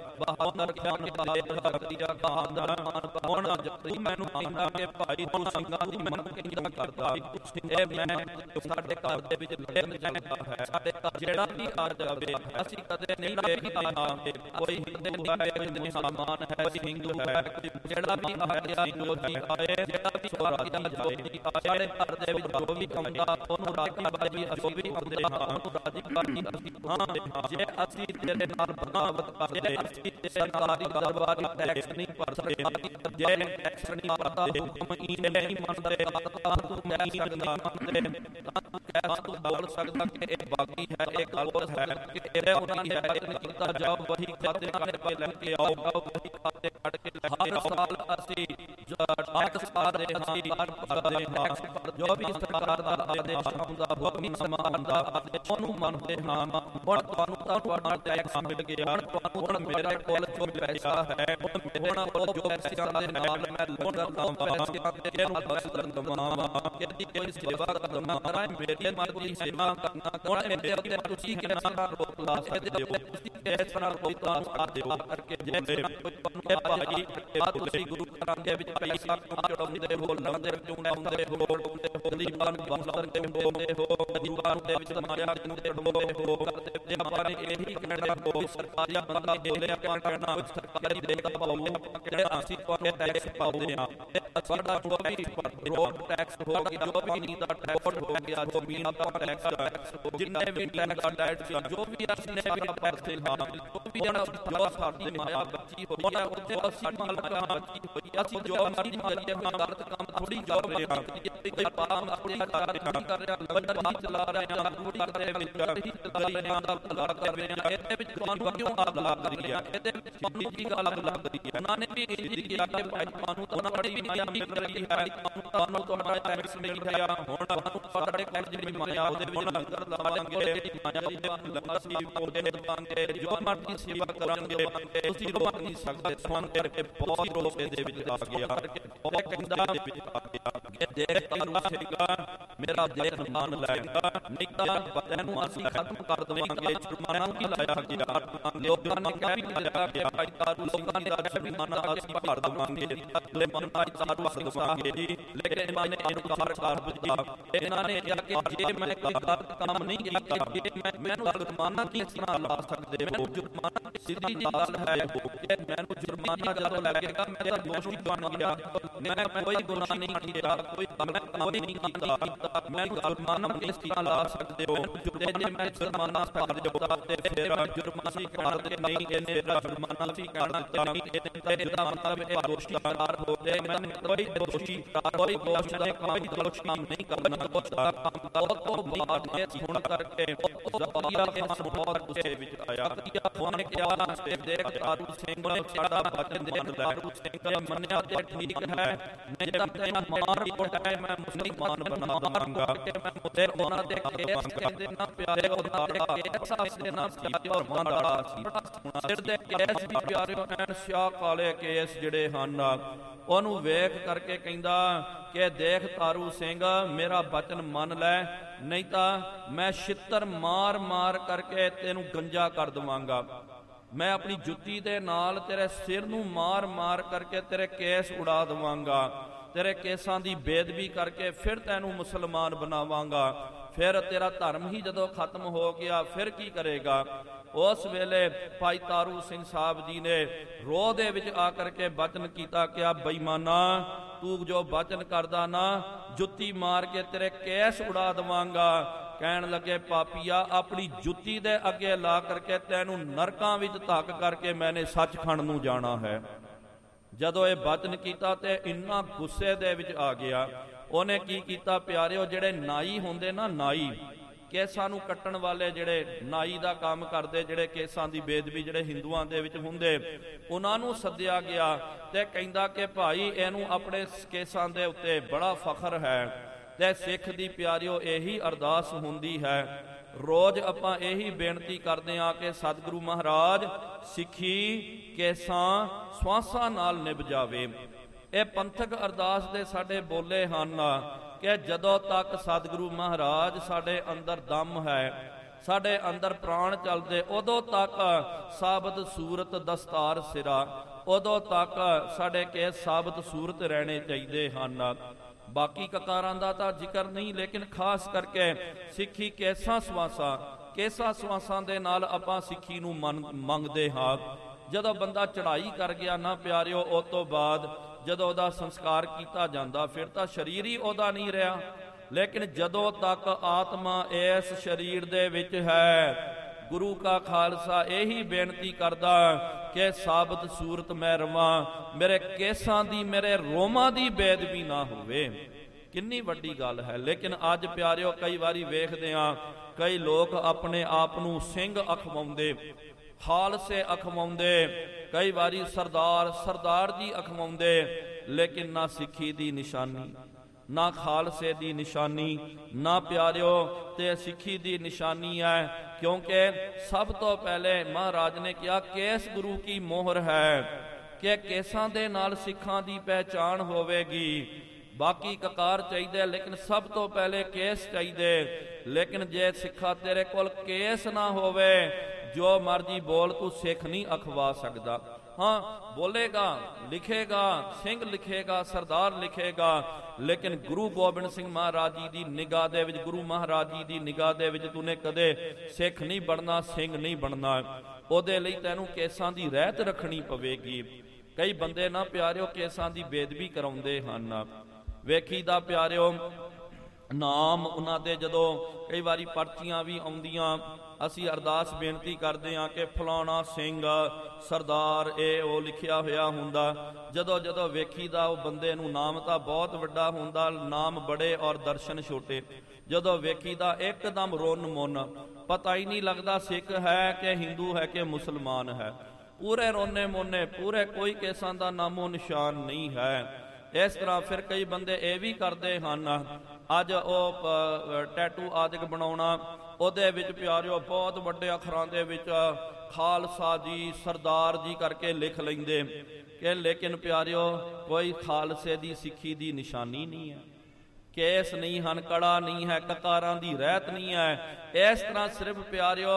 ਬਹਾਦਰ ਖਾਨ ਦੇ ਜ਼ਕਰੀਆ ਖਾਨ ਦਾ ਮਾਨ ਪਾਉਣਾ ਤੂੰ ਮੈਨੂੰ ਕਹਿੰਦਾ ਕਿ ਭਾਈ ਤੂੰ ਸਿੰਘਾਂ ਦੀ ਮਨ ਕਿੰਨਾ ਕਰਦਾ ਇਹ ਮੈਂ ਸਾਡੇ ਘਰ ਦੇ ਵਿੱਚ ਲੜਨ ਜਾਂਦਾ ਹੈ ਸਾਡੇ ਘਰ ਜਿਹੜਾ ਵੀ ਆ ਜਾਵੇ ਅਸੀਂ ਕਦੇ ਨਹੀਂ ਵੇਖਦੇ ਕੋਈ ਹਿੰਦੂ ਹੈ ਕੋਈ ਮੁਸਲਮਾਨ ਹੈ ਕੋਈ ਹਿੰਦੂ ਹੈ ਜਿਹੜਾ ਵੀ ਆਇਆ ਜੋਤੀ ਆਏ ਜਿਹੜਾ ਵੀ ਸਵਾਰੀ ਦਾ ਜੋਤੀ ਆਏ ਘਰ ਦੇ ਵਿੱਚ ਜੋ ਵੀ ਆਉਂਦਾ ਉਹਨੂੰ ਰਾਜੀ ਬਾਜੀ ਅਸੀਂ ਵੀ ਹੁੰਦੇ ਹਾਂ ਉਹਨੂੰ ਰਾਜੀ ਬਾਜੀ ਅਸੀਂ ਹਾਂ ਜੇ ਅਸੀਂ ਤੇਰੇ ਨਾਲ ਬਗਾਵਤ ਕਰਦੇ ਅਸੀਂ ਸਰਕਾਰੀ ਦਰਬਾਰੀ ਟੈਕਸ ਨਹੀਂ ਭਰ ਸਕਦੇ ਜੇ ਟੈਕਸ ਨਹੀਂ ਭਰਦਾ ਹੁਕਮ ਹੀ ਨਹੀਂ ਮੰਨਦੇ ਤਾਂ ਤੂੰ ਨਹੀਂ ਮੰਨਦੇ ਤਾਂ ਤੂੰ ਕਹਿ ਤੂੰ ਬੋਲ ਸਕਦਾ ਕਿ ਇਹ ਬਾਕੀ ਹੈ ਇਹ ਗਲਤ ਹੈ ਕਿ ਇਹਦੇ ਉਹਨਾਂ ਦੀ ਹਦਾਇਤ ਨਹੀਂ ਕੀਤਾ ਜਾਓ ਵਹੀ ਖਾਤੇ ਕੱਢ ਕੇ ਲੈ ਕੇ ਆਓ ਵਹੀ ਖਾਤੇ ਕੱਢ ਕੇ ਲੈ ਕੇ ਆਓ। ਹਰ ਸਾਲ ਅਸੀਂ ਟੈਕਸ ਭਰਦੇ ਹਾਂ ਭਰਦੇ ਹਾਂ ਜੋ ਵੀ ਸਰਕਾਰ ਦਾ ਆਦੇਸ਼ ਹੁੰਦਾ ਹੁਕਮ ਸਮਾਨ ਦਾ ਆਦੇਸ਼ ਉਹਨੂੰ ਮੰਨਦੇ ਹਾਂ। ਹੁਣ ਤੁਹਾਨੂੰ ਤਾਂ ਤੁਹਾਡਾ ਟੈਕਸ ਮਿਲ ਗਿਆ ਤੁਹਾਨੂੰ ਹੁਣ ਮੇਰੇ ਕੋਲ ਜੋ ਪੈਸਾ ਹੈ ਹੁਣ ਉਹ ਜੋ ਪੈਸਿਆਂ ਦੇ ਨਾਲ ਮੈਂ ਲੋਨ ਕਰਦਾ ਪੈਸਿਆਂ ਦੇ ਕਿਹਨੂੰ ਬਸ ਦਵਾਵਾਂ ਕਿਹਦੀ ਕੋਈ ਸੇਵਾ ਕਰਨਾ ਮੇਰੀ ਮਰਜ਼ੀ ਸੇਵਾ ਕਰਨਾ ਹੁਣ ਮੇਰੇ ਉੱਤੇ ਤੁਸੀਂ ਕਿੰਨਾ ਰੋਕ ਲਾ ਸਕਦੇ ਹੋ ਤੁਸੀਂ ਇਸ ਤਰ੍ਹਾਂ ਕੋਈ ਤਾਂ ਸਾਥ ਦਿਓ ਕਰਕੇ ਜਿਵੇਂ ਇਹ ਭਾਈ ਆ ਤੁਸੀਂ ਗੁਰੂ ਘਰਾਂ ਦੇ ਵਿੱਚ ਪੈਸਾ ਚੜਾਉਂਦੇ ਹੋ, ਲੰਗਰ ਚੁਣਾਉਂਦੇ ਹੋ, ਗਰੀਬਾਂ ਨੂੰ ਬੰਸਰ ਕੇ ਬੋਲਦੇ ਹੋ, ਗਰੀਬਾਂ ਦੇ ਵਿੱਚ ਮਾਇਆ ਨੂੰ ਚੜਾਉਂਦੇ ਹੋ। ਤੇ ਆਪਾਂ ਨੇ ਇਹੀ ਕਹਿਣਾ ਹੋ ਸਰਕਾਰੀ ਬੰਦਾ ਬੋਲੇ ਆਪਾਂ ਕਹਿਣਾ ਸਰਕਾਰੀ ਦੇਗਾ ਪਾਉਂਦੇ ਆਪਾਂ ਕਹਿਣਾ ਅਸੀਂ ਤੁਹਾਨੂੰ ਟੈਕਸ ਪਾਉਂਦੇ ਆ। ਸਾਡਾ ਜੋ ਵੀ ਰੋਡ ਟੈਕਸ ਹੋ ਗਿਆ, ਜੋ ਵੀ ਨੀਂਦ ਦਾ ਟੈਕਸ ਹੋ ਗਿਆ, ਜ਼ਮੀਨ ਦਾ ਟੈਕਸ, ਜਿੰਨੇ ਵੀ ਲੈਂਡ ਦਾ ਟੈਕਸ, ਜੋ ਵੀ ਅਸੀਂ ਨੇ ਵੀ ਭਰਦੇ ਹਾਂ, ਜੋ ਵੀ ਜਣਾ ਜੋ ਸਾਡੀ ਮਾਇਆ ਬੱਚੀ ਹੋਈ ਹੈ ਉਹ ਜੋ ਅਸੀਂ ਮਾਲਕਾਂ ਬੱਚੀ ਹੋਈ, ਅਸੀਂ ਜੋ ਮਰਜ਼ੀ ਕਰੀਏ ਹਾਂ ਗਲਤ ਕੰਮ ਥੋੜੀ ਜਾ ਰਹੇ ਹਾਂ, ਕੋਈ ਪਾਪ ਥੋੜੀ ਕਰ ਰਹੇ ਹਾਂ, ਕਰ ਰਿਹਾ ਲੰਗਰ ਨਹੀਂ ਚਲਾ ਰਹੇ ਹਾਂ, ਥੋੜੀ ਕਰ ਰਹੇ ਹਾਂ, ਹੀ ਚਲਾ ਰਹੇ ਹਾਂ ਦਾ ਭਲਾ ਕਰ ਰਹੇ ਹਾਂ। ਇਹਦੇ ਵਿੱਚ ਤੁਹਾਨੂੰ ਕਿਉਂ ਆਗ ਲੱਗ ਰਹੀ ਹੈ? ਇਹਦੇ ਵਿੱਚ ਤੁਹਾਨੂੰ ਕੀ ਗੱਲ ਲੱਗ ਰਹੀ ਹੈ? ਉਹਨਾਂ ਨੇ ਵੀ ਇੰਜ ਕਿਹਾ ਕਿ ਭਾਈ ਤੁਹਾਨੂੰ ਤਾਂ ਬੜੀ ਮਾਇਆ ਮਿਲ ਰਹੀ ਹੈ, ਤੁਹਾਨੂੰ ਤੁਹਾਡਾ ਟੈਕਸ ਮਿਲ ਰਿਹਾ, ਹੁਣ ਤੁਹਾਨੂੰ ਸਾਡੇ ਕੋਲ ਜਿਹੜੀ ਮਾਇਆ ਉਹਦੇ ਵਿੱਚ ਲੰਗਰ ਲਾਵਾਂਗੇ, ਮਾਇਆ ਦੀ ਲੰਗਰ ਸੀ ਉਹਦੇ ਦਵਾਂਗੇ, ਜੋ ਮਰਜ਼ੀ ਸੇਵਾ ਕਰਾਂਗੇ, ਤੁਸੀਂ ਰੋਕ ਨਹੀਂ ਸਕਦੇ। ਸੁਣ ਕਰਕੇ ਬਹੁਤ ਰੋਸੇ ਦੇ ਵਿੱਚ ਆ ਗਿਆ, ਉਹ ਕਹਿੰਦਾ ਦੇ ਵਿੱਚ ਆ ਗਿਆ ਕਿ ਦੇਖ ਤਾਰੂ ਸਿੰਘਾ ਮੇਰਾ ਦੇਖ ਮਾਨ ਲਾਏਗਾ, ਨਹੀਂ ਤਾਂ ਤੈਨੂੰ ਅਸੀਂ ਖਤਮ ਕਰ ਦੇਵਾਂਗੇ। ਜੁਰਮਾਨਾ ਕੀ ਲਾਇਆ ਗਿਆ? ਲੋਕਾਂ ਨੇ ਕਿਹਾ ਵੀ ਲਾਇਆ ਗਿਆ ਭਾਈ ਤਾਰੂ ਸਿੰਘਾਂ ਦਾ ਜੁਰਮਾਨਾ ਅਸੀਂ ਭਰ ਦੇਵਾਂਗੇ, ਲੈ ਮਨਪਾਈ ਤਾਰੂ ਸਦਵਾਂਗੇ ਜੀ। ਲੇਕਿਨ ਇਹਨਾਂ ਨੇ ਇਨਕਾਰ ਕਰ ਦਿੱਤਾ। ਇਹਨਾਂ ਨੇ ਕਿਹਾ ਕਿ ਜੇ ਮੈਂ ਕੋਈ ਗਲਤ ਕੰਮ ਨਹੀਂ ਕੀਤਾ, ਜੇ ਮੈਂ ਮੈਨੂੰ ਜੁਰਮਾਨਾ ਕਿਸ ਤਰ੍ਹਾਂ ਲਾ ਸਕਦੇ ਹੋ? ਜੁਰਮਾਨਾ ਸਿੱਧੀ ਜੀ ਗੱਲ ਹੈ ਕਿ ਮੈਨੂੰ ਜੁਰਮਾਨਾ ਜਦੋਂ ਲੱਗੇਗਾ ਮੈਂ ਤਾਂ ਦੋਸ਼ੀ ਬਣ ਗਿਆ, ਮੈਂ ਕੋਈ ਗੁਨਾਹ ਨਹੀਂ ਕੀਤਾ, ਕੋਈ ਗਲਤ ਕੰਮ ਨਹੀਂ ਕੀਤਾ, ਮੈਂ ਜੁਰਮਾਨਾ ਕਿਸ ਤਰ੍ਹਾਂ ਲਾ ਸਕਦੇ ਹੋ? ਜੇ ਜੇ ਮੈਂ ਜੁਰਮਾਨਾ ਭਰ ਦਿੱਤਾ ਤੇ ਫਿਰ ਜੁਰਮਾਨਾ ਸੀ ਕਰ ਦੇ ਨਹੀਂ, ਇਹਨੇ ਜੁਰਮਾਨਾ ਸੀ ਕਰ ਦਿੱਤਾ ਨਹੀਂ, ਇਹਨੇ ਇਹਦਾ ਮਤਲਬ ਇਹ ਦੋਸ਼ੀ ਕਰਾਰ ਹੋ ਗਏ। ਮੈਂ ਕੋਈ ਦੋਸ਼ੀ ਕੋਈ ਦੋਸ਼ ਦਾ ਕੋਈ ਦੋਸ਼ ਕੰਮ ਨਹੀਂ ਕਰਨਾ, ਦੋਸ਼ ਦਾ ਕੰਮ ਬਹੁਤ ਤੋਂ ਬਾਅਦ ਇਹ ਸੁਣ ਕਰਕੇ ਜ਼ਕਰੀਆ ਖਾਨ ਬਹੁਤ ਗੁੱਸੇ ਵਿੱਚ ਆਇਆ। ਉਹਨੇ ਕਿਹਾ ਦੇਖ ਤਾਰੂ ਸਿੰਘ ਨੇ ਸਾਡਾ ਬਚਨ ਦੇ ਤਾਰੂ ਸਿੰਘ ਮੰਨਿਆ ਤੇ ਠੀਕ ਹੈ, ਨਹੀਂ ਤਾਂ ਤੈਨੂੰ ਮਾਰ ਕੁੱਟਾਏ ਮੈਂ ਮੁਸਲਮਾਨ ਬਣਾ ਦਵਾਂਗਾ। ਮੈਂ ਤੇ ਉਹਨਾਂ ਦੇ ਕੇਸ ਕਹਿੰਦੇ ਨਾ ਪਿਆਰੇ ਉਹਨਾਂ ਦੇ ਕੇਸ ਦੇ ਨਾ ਸੀ ਔਰ ਮੰਡਾ ਸੀ ਸਿਰ ਦੇ ਕੇਸ ਵੀ ਪਿਆਰੇ ਐਨ ਸ਼ਾਹ ਕਾਲੇ ਕੇਸ ਜਿਹੜੇ ਹਨ। ਉਹਨੂੰ ਵੇਖ ਕਰਕੇ ਕਹਿੰਦਾ ਕਿ ਦੇਖ ਤਾਰੂ ਸਿੰਘ ਮੇਰਾ ਬਚਨ ਮੰਨ ਲੈ, ਨਹੀਂ ਤਾਂ ਮੈਂ ਛਿੱਤਰ ਮਾਰ ਮਾਰ ਕਰਕੇ ਤੈਨੂੰ ਗੰਜਾ ਕਰ ਦਵਾਂਗਾ। ਮੈਂ ਆਪਣੀ ਜੁੱਤੀ ਦੇ ਨਾਲ ਤੇਰੇ ਸਿਰ ਨੂੰ ਮਾਰ ਮਾਰ ਕਰਕੇ ਤੇਰੇ ਕੇਸ ਉਡਾ ਦਵਾਂਗਾ, ਤੇਰੇ ਕੇਸਾਂ ਦੀ ਬੇਦਬੀ ਕਰਕੇ ਫਿਰ ਤੈਨੂੰ ਮੁਸਲਮਾਨ ਬਣਾਵਾਂਗਾ। ਫਿਰ ਤੇਰਾ ਧਰਮ ਹੀ ਜਦੋਂ ਖਤਮ ਹੋ ਗਿਆ ਫਿਰ ਕੀ ਕਰੇਗਾ? ਉਸ ਵੇਲੇ ਭਾਈ ਤਾਰੂ ਸਿੰਘ ਸਾਹਿਬ ਜੀ ਨੇ ਰੋਹ ਦੇ ਵਿੱਚ ਆ ਕਰਕੇ ਬਚਨ ਕੀਤਾ ਕਿ ਆ ਬੇਈਮਾਨਾ ਤੂੰ ਜੋ ਬਚਨ ਕਰਦਾ ਨਾ ਜੁੱਤੀ ਮਾਰ ਕੇ ਤੇਰੇ ਕੇਸ ਉਡਾ ਦਵਾਂਗਾ। ਕਹਿਣ ਲੱਗੇ ਪਾਪੀਆ ਆਪਣੀ ਜੁੱਤੀ ਦੇ ਅੱਗੇ ਲਾ ਕਰਕੇ ਤੈਨੂੰ ਨਰਕਾਂ ਵਿੱਚ ਧੱਕ ਕਰਕੇ ਮੈਨੇ ਸੱਚਖੰਡ ਨੂੰ ਜਾਣਾ ਹੈ। ਜਦੋਂ ਇਹ ਬਚਨ ਕੀਤਾ ਤੇ ਇੰਨਾ ਗੁੱਸੇ ਦੇ ਵਿੱਚ ਆ ਗਿਆ। ਉਹਨੇ ਕੀ ਕੀਤਾ ਪਿਆਰਿਓ, ਜਿਹੜੇ ਨਾਈ ਹੁੰਦੇ ਨਾ ਨਾਈ ਕੇਸਾਂ ਨੂੰ ਕੱਟਣ ਵਾਲੇ, ਜਿਹੜੇ ਨਾਈ ਦਾ ਕੰਮ ਕਰਦੇ, ਜਿਹੜੇ ਕੇਸਾਂ ਦੀ ਬੇਦਬੀ ਜਿਹੜੇ ਹਿੰਦੂਆਂ ਦੇ ਵਿੱਚ ਹੁੰਦੇ, ਉਹਨਾਂ ਨੂੰ ਸੱਦਿਆ ਗਿਆ ਤੇ ਕਹਿੰਦਾ ਕਿ ਭਾਈ ਇਹਨੂੰ ਆਪਣੇ ਕੇਸਾਂ ਦੇ ਉੱਤੇ ਬੜਾ ਫਖਰ ਹੈ। ਤੇ ਸਿੱਖ ਦੀ ਪਿਆਰਿਓ ਇਹੀ ਅਰਦਾਸ ਹੁੰਦੀ ਹੈ, ਰੋਜ਼ ਆਪਾਂ ਇਹੀ ਬੇਨਤੀ ਕਰਦੇ ਹਾਂ ਕਿ ਸਤਿਗੁਰੂ ਮਹਾਰਾਜ ਸਿੱਖੀ ਕੇਸਾਂ ਸਵਾਸਾਂ ਨਾਲ ਨਿਭ ਜਾਵੇ। ਇਹ ਪੰਥਕ ਅਰਦਾਸ ਦੇ ਸਾਡੇ ਬੋਲੇ ਹਨ ਕਿ ਜਦੋਂ ਤੱਕ ਸਤਿਗੁਰੂ ਮਹਾਰਾਜ ਸਾਡੇ ਅੰਦਰ ਦਮ ਹੈ, ਸਾਡੇ ਅੰਦਰ ਪ੍ਰਾਣ ਚੱਲਦੇ, ਉਦੋਂ ਤੱਕ ਸਾਬਤ ਸੂਰਤ ਦਸਤਾਰ ਸਿਰਾ, ਉਦੋਂ ਤੱਕ ਸਾਡੇ ਕੇਸ ਸਾਬਤ ਸੂਰਤ ਰਹਿਣੇ ਚਾਹੀਦੇ ਹਨ। ਬਾਕੀ ਕਕਾਰਾਂ ਦਾ ਤਾਂ ਜ਼ਿਕਰ ਨਹੀਂ, ਲੇਕਿਨ ਖਾਸ ਕਰਕੇ ਸਿੱਖੀ ਕੇਸਾਂ ਸਵਾਸਾਂ ਕੇਸਾਂ ਸਵਾਸਾਂ ਦੇ ਨਾਲ ਆਪਾਂ ਸਿੱਖੀ ਨੂੰ ਮੰਗਦੇ ਹਾਂ। ਜਦੋਂ ਬੰਦਾ ਚੜ੍ਹਾਈ ਕਰ ਗਿਆ ਨਾ ਪਿਆਰਿਓ, ਉਸ ਤੋਂ ਬਾਅਦ ਜਦੋਂ ਉਹਦਾ ਸੰਸਕਾਰ ਕੀਤਾ ਜਾਂਦਾ ਫਿਰ ਤਾਂ ਸਰੀਰ ਹੀ ਉਹਦਾ ਨਹੀਂ ਰਿਹਾ, ਲੇਕਿਨ ਜਦੋਂ ਤੱਕ ਆਤਮਾ ਇਸ ਸਰੀਰ ਦੇ ਵਿੱਚ ਹੈ, ਗੁਰੂ ਕਾ ਖਾਲਸਾ ਇਹੀ ਬੇਨਤੀ ਕਰਦਾ ਕਿ ਸਾਬਤ ਸੂਰਤ ਮੈਂ ਰਵਾਂ, ਮੇਰੇ ਕੇਸਾਂ ਦੀ ਮੇਰੇ ਰੋਮਾਂ ਦੀ ਬੇਦਬੀ ਨਾ ਹੋਵੇ। ਕਿੰਨੀ ਵੱਡੀ ਗੱਲ ਹੈ। ਲੇਕਿਨ ਅੱਜ ਪਿਆਰਿਓ ਕਈ ਵਾਰੀ ਵੇਖਦੇ ਹਾਂ ਕਈ ਲੋਕ ਆਪਣੇ ਆਪ ਨੂੰ ਸਿੰਘ ਅਖਵਾਉਂਦੇ, ਖਾਲਸੇ ਅਖਵਾਉਂਦੇ, ਕਈ ਵਾਰੀ ਸਰਦਾਰ ਸਰਦਾਰ ਜੀ ਅਖਵਾਉਂਦੇ, ਲੇਕਿਨ ਨਾ ਸਿੱਖੀ ਦੀ ਨਿਸ਼ਾਨੀ, ਨਾ ਖਾਲਸੇ ਦੀ ਨਿਸ਼ਾਨੀ, ਨਾ ਪਿਆਰਿਓ ਤੇ ਸਿੱਖੀ ਦੀ ਨਿਸ਼ਾਨੀ ਹੈ। ਕਿਉਂਕਿ ਸਭ ਤੋਂ ਪਹਿਲੇ ਮਹਾਰਾਜ ਨੇ ਕਿਹਾ ਕੇਸ ਗੁਰੂ ਕੀ ਮੋਹਰ ਹੈ, ਕਿ ਕੇਸਾਂ ਦੇ ਨਾਲ ਸਿੱਖਾਂ ਦੀ ਪਹਿਚਾਣ ਹੋਵੇਗੀ। बाकी ककार चाहिए, लेकिन सब तो पहले केस चाहिए। लेकिन जे सिखा तेरे कोल केस ना होवे, जो मर्जी बोल, तू सिख नहीं अखवा सकता। हाँ बोलेगा, लिखेगा, सिंह लिखेगा, सरदार लिखेगा, लेकिन गुरु गोबिंद सिंह महाराज जी की निगाह दे विच, गुरु महाराज जी की निगाह दे विच तूने कदे सिख नहीं बनना, सिंह नहीं बनना। ਉਹਦੇ ਲਈ ਤੈਨੂੰ ਕੇਸਾਂ ਦੀ ਰਹਿਤ ਰੱਖਣੀ ਪਵੇਗੀ। ਕਈ ਬੰਦੇ ਨਾ ਪਿਆਰਿਓ ਕੇਸਾਂ ਦੀ ਬੇਦਬੀ ਕਰਾਉਂਦੇ ਹਨ। ਵੇਖੀ ਦਾ ਪਿਆਰਿਓ ਨਾਮ ਉਹਨਾਂ ਦੇ ਜਦੋਂ ਕਈ ਵਾਰੀ ਪਰਚੀਆਂ ਵੀ ਆਉਂਦੀਆਂ, ਅਸੀਂ ਅਰਦਾਸ ਬੇਨਤੀ ਕਰਦੇ ਹਾਂ ਕਿ ਫਲਾਣਾ ਸਿੰਘ ਸਰਦਾਰ ਇਹ ਉਹ ਲਿਖਿਆ ਹੋਇਆ ਹੁੰਦਾ। ਜਦੋਂ ਜਦੋਂ ਵੇਖੀ ਦਾ ਉਹ ਬੰਦੇ ਨੂੰ ਨਾਮ ਤਾਂ ਬਹੁਤ ਵੱਡਾ ਹੁੰਦਾ, ਨਾਮ ਬੜੇ ਔਰ ਦਰਸ਼ਨ ਛੋਟੇ। ਜਦੋਂ ਵੇਖੀ ਦਾ ਇੱਕਦਮ ਰੋਨ ਮੁੰਨ, ਪਤਾ ਹੀ ਨਹੀਂ ਲੱਗਦਾ ਸਿੱਖ ਹੈ ਕਿ ਹਿੰਦੂ ਹੈ ਕਿ ਮੁਸਲਮਾਨ ਹੈ। ਪੂਰੇ ਰੋਨੇ ਮੋਨੇ, ਪੂਰੇ ਕੋਈ ਕੇਸਾਂ ਦਾ ਨਾਮੋ ਨਿਸ਼ਾਨ ਨਹੀਂ ਹੈ। ਇਸ ਤਰ੍ਹਾਂ ਫਿਰ ਕਈ ਬੰਦੇ ਇਹ ਵੀ ਕਰਦੇ ਹਨ, ਅੱਜ ਉਹ ਟੈਟੂ ਆਦਿਕ ਬਣਾਉਣਾ, ਉਹਦੇ ਵਿੱਚ ਪਿਆਰਿਓ ਬਹੁਤ ਵੱਡੇ ਅੱਖਰਾਂ ਦੇ ਵਿੱਚ ਖਾਲਸਾ ਜੀ, ਸਰਦਾਰ ਜੀ ਕਰਕੇ ਲਿਖ ਲੈਂਦੇ ਕਿ ਲੇਕਿਨ ਪਿਆਰਿਓ ਕੋਈ ਖਾਲਸੇ ਦੀ ਸਿੱਖੀ ਦੀ ਨਿਸ਼ਾਨੀ ਨਹੀਂ ਹੈ, ਕੇਸ ਨਹੀਂ ਹਨ, ਕੜਾ ਨਹੀਂ ਹੈ, ਕਕਾਰਾਂ ਦੀ ਰਹਿਤ ਨਹੀਂ ਹੈ। ਇਸ ਤਰ੍ਹਾਂ ਸਿਰਫ ਪਿਆਰਿਓ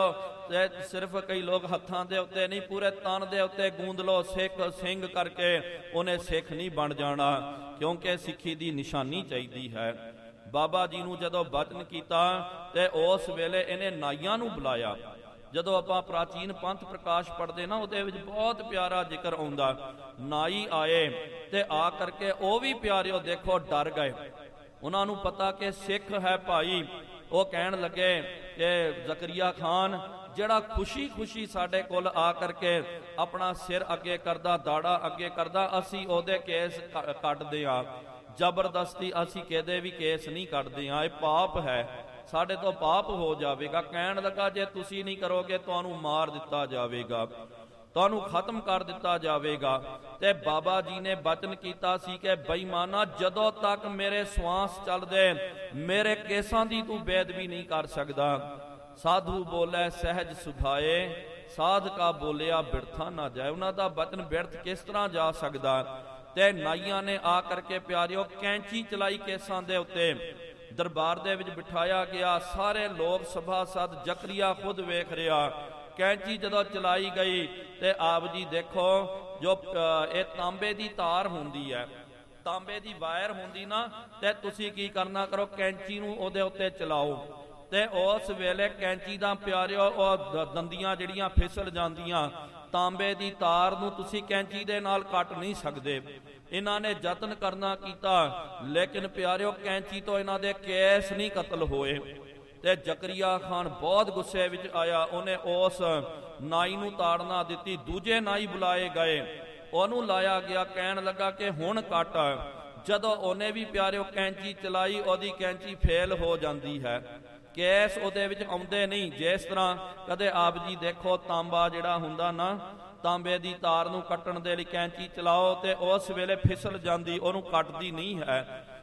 ਸਿਰਫ ਕਈ ਲੋਕ ਹੱਥਾਂ ਦੇ ਉੱਤੇ ਨਹੀਂ, ਪੂਰੇ ਤਨ ਦੇ ਉੱਤੇ ਗੂੰਦ ਲੋ ਸਿੱਖ ਸਿੰਘ ਕਰਕੇ, ਉਹਨੇ ਸਿੱਖ ਨਹੀਂ ਬਣ ਜਾਣਾ, ਕਿਉਂਕਿ ਸਿੱਖੀ ਦੀ ਨਿਸ਼ਾਨੀ ਚਾਹੀਦੀ ਹੈ। ਬਾਬਾ ਜੀ ਨੂੰ ਜਦੋਂ ਬਚਨ ਕੀਤਾ ਤੇ ਉਸ ਵੇਲੇ ਇਹਨੇ ਨਾਈਆਂ ਨੂੰ ਬੁਲਾਇਆ। ਜਦੋਂ ਆਪਾਂ ਪ੍ਰਾਚੀਨ ਪੰਥ ਪ੍ਰਕਾਸ਼ ਪੜ੍ਹਦੇ ਨਾ, ਉਹਦੇ ਵਿੱਚ ਬਹੁਤ ਪਿਆਰਾ ਜ਼ਿਕਰ ਆਉਂਦਾ। ਨਾਈ ਆਏ ਤੇ ਆ ਕਰਕੇ ਉਹ ਵੀ ਪਿਆਰਿਓ ਦੇਖੋ ਡਰ ਗਏ। ਉਹਨਾਂ ਨੂੰ ਪਤਾ ਕਿ ਸਿੱਖ ਹੈ ਭਾਈ। ਉਹ ਕਹਿਣ ਲੱਗੇ ਕਿ ਜ਼ਕਰੀਆ ਖਾਨ ਜਿਹੜਾ ਖੁਸ਼ੀ ਖੁਸ਼ੀ ਸਾਡੇ ਕੋਲ ਆ ਕਰਕੇ ਆਪਣਾ ਸਿਰ ਅੱਗੇ ਕਰਦਾ, ਦਾੜਾ ਅੱਗੇ ਕਰਦਾ, ਅਸੀਂ ਉਹਦੇ ਕੇਸ ਕੱਟਦੇ ਹਾਂ। ਜ਼ਬਰਦਸਤੀ ਅਸੀਂ ਕਿਹਦੇ ਵੀ ਕੇਸ ਨਹੀਂ ਕੱਟਦੇ ਹਾਂ, ਇਹ ਪਾਪ ਹੈ, ਸਾਡੇ ਤੋਂ ਪਾਪ ਹੋ ਜਾਵੇਗਾ। ਕਹਿਣ ਲੱਗਾ ਜੇ ਤੁਸੀਂ ਨਹੀਂ ਕਰੋਗੇ ਤੁਹਾਨੂੰ ਮਾਰ ਦਿੱਤਾ ਜਾਵੇਗਾ, ਤੁਹਾਨੂੰ ਖਤਮ ਕਰ ਦਿੱਤਾ ਜਾਵੇਗਾ। ਤੇ ਬਾਬਾ ਜੀ ਨੇ ਬਚਨ ਕੀਤਾ ਸੀ ਕਿ ਬੇਈਮਾਨਾ, ਜਦੋਂ ਤੱਕ ਮੇਰੇ ਸਵਾਸ ਚੱਲਦੇ ਮੇਰੇ ਕੇਸਾਂ ਦੀ ਤੂੰ ਬੇਅਦਬੀ ਨਹੀਂ ਕਰ ਸਕਦਾ। ਸਾਧੂ ਬੋਲੇ ਸਹਿਜ ਸੁਭਾਏ, ਸਾਧ ਕਾ ਬੋਲਿਆ ਬਿਰਥਾ ਨਾ ਜਾਏ। ਉਹਨਾਂ ਦਾ ਬਚਨ ਬਿਰਥ ਕਿਸ ਤਰ੍ਹਾਂ ਜਾ ਸਕਦਾ। ਤੇ ਨਾਈਆਂ ਨੇ ਆ ਕਰਕੇ ਪਿਆਰਿਓ ਕੈਂਚੀ ਚਲਾਈ ਕੇਸਾਂ ਦੇ ਉੱਤੇ, ਦਰਬਾਰ ਦੇ ਵਿੱਚ ਬਿਠਾਇਆ ਗਿਆ। ਸਾਰੇ ਲੋਕ ਸਭਾ ਸਦ, ਜ਼ਕਰੀਆ ਖੁਦ ਵੇਖ ਰਿਹਾ। ਕੈਂਚੀ ਜਦੋਂ ਚਲਾਈ ਗਈ ਤੇ ਆਪ ਜੀ ਦੇਖੋ ਜੋ ਇਹ ਤਾਂਬੇ ਦੀ ਤਾਰ ਹੁੰਦੀ ਹੈ, ਤਾਂਬੇ ਦੀ ਵਾਇਰ ਹੁੰਦੀ ਨਾ, ਤੇ ਤੁਸੀਂ ਕੀ ਕਰਨਾ ਕਰੋ, ਕੈਂਚੀ ਨੂੰ ਉਹਦੇ ਉੱਤੇ ਚਲਾਓ। ਤੇ ਉਸ ਵੇਲੇ ਕੈਂਚੀ ਦਾ ਪਿਆਰਿਓ ਉਹ ਦੰਦੀਆਂ ਜਿਹੜੀਆਂ ਫਿਸਲ ਜਾਂਦੀਆਂ, ਤਾਂਬੇ ਦੀ ਤਾਰ ਨੂੰ ਤੁਸੀਂ ਕੈਂਚੀ ਦੇ ਨਾਲ ਕੱਟ ਨਹੀਂ ਸਕਦੇ। ਇਹਨਾਂ ਨੇ ਯਤਨ ਕਰਨਾ ਕੀਤਾ, ਲੇਕਿਨ ਪਿਆਰਿਓ ਕੈਂਚੀ ਤੋਂ ਇਹਨਾਂ ਦੇ ਕੇਸ ਨਹੀਂ ਕਤਲ ਹੋਏ। ਤੇ ਜ਼ਕਰੀਆ ਖਾਨ ਬਹੁਤ ਗੁੱਸੇ ਵਿੱਚ ਆਇਆ। ਉਹਨੇ ਉਸ ਨਾਈ ਨੂੰ ਤਾੜਨਾ ਦਿੱਤੀ। ਦੂਜੇ ਨਾਈ ਬੁਲਾਏ ਗਏ, ਉਹਨੂੰ ਲਾਇਆ ਗਿਆ। ਕਹਿਣ ਲੱਗਾ ਕਿ ਹੁਣ ਕੱਟ। ਜਦੋਂ ਉਹਨੇ ਵੀ ਪਿਆਰਿਓ ਕੈਂਚੀ ਚਲਾਈ, ਉਹਦੀ ਕੈਂਚੀ ਫੇਲ ਹੋ ਜਾਂਦੀ ਹੈ, ਕੇਸ ਉਹਦੇ ਵਿੱਚ ਆਉਂਦੇ ਨਹੀਂ। ਜਿਸ ਤਰ੍ਹਾਂ ਕਦੇ ਆਪ ਜੀ ਦੇਖੋ ਤਾਂਬਾ ਜਿਹੜਾ ਹੁੰਦਾ ਨਾ, ਤਾਂਬੇ ਦੀ ਤਾਰ ਨੂੰ ਕੱਟਣ ਦੇ ਲਈ ਕੈਂਚੀ ਚਲਾਓ ਤੇ ਉਸ ਵੇਲੇ ਫਿਸਲ ਜਾਂਦੀ, ਉਹਨੂੰ ਕੱਟਦੀ ਨਹੀਂ ਹੈ।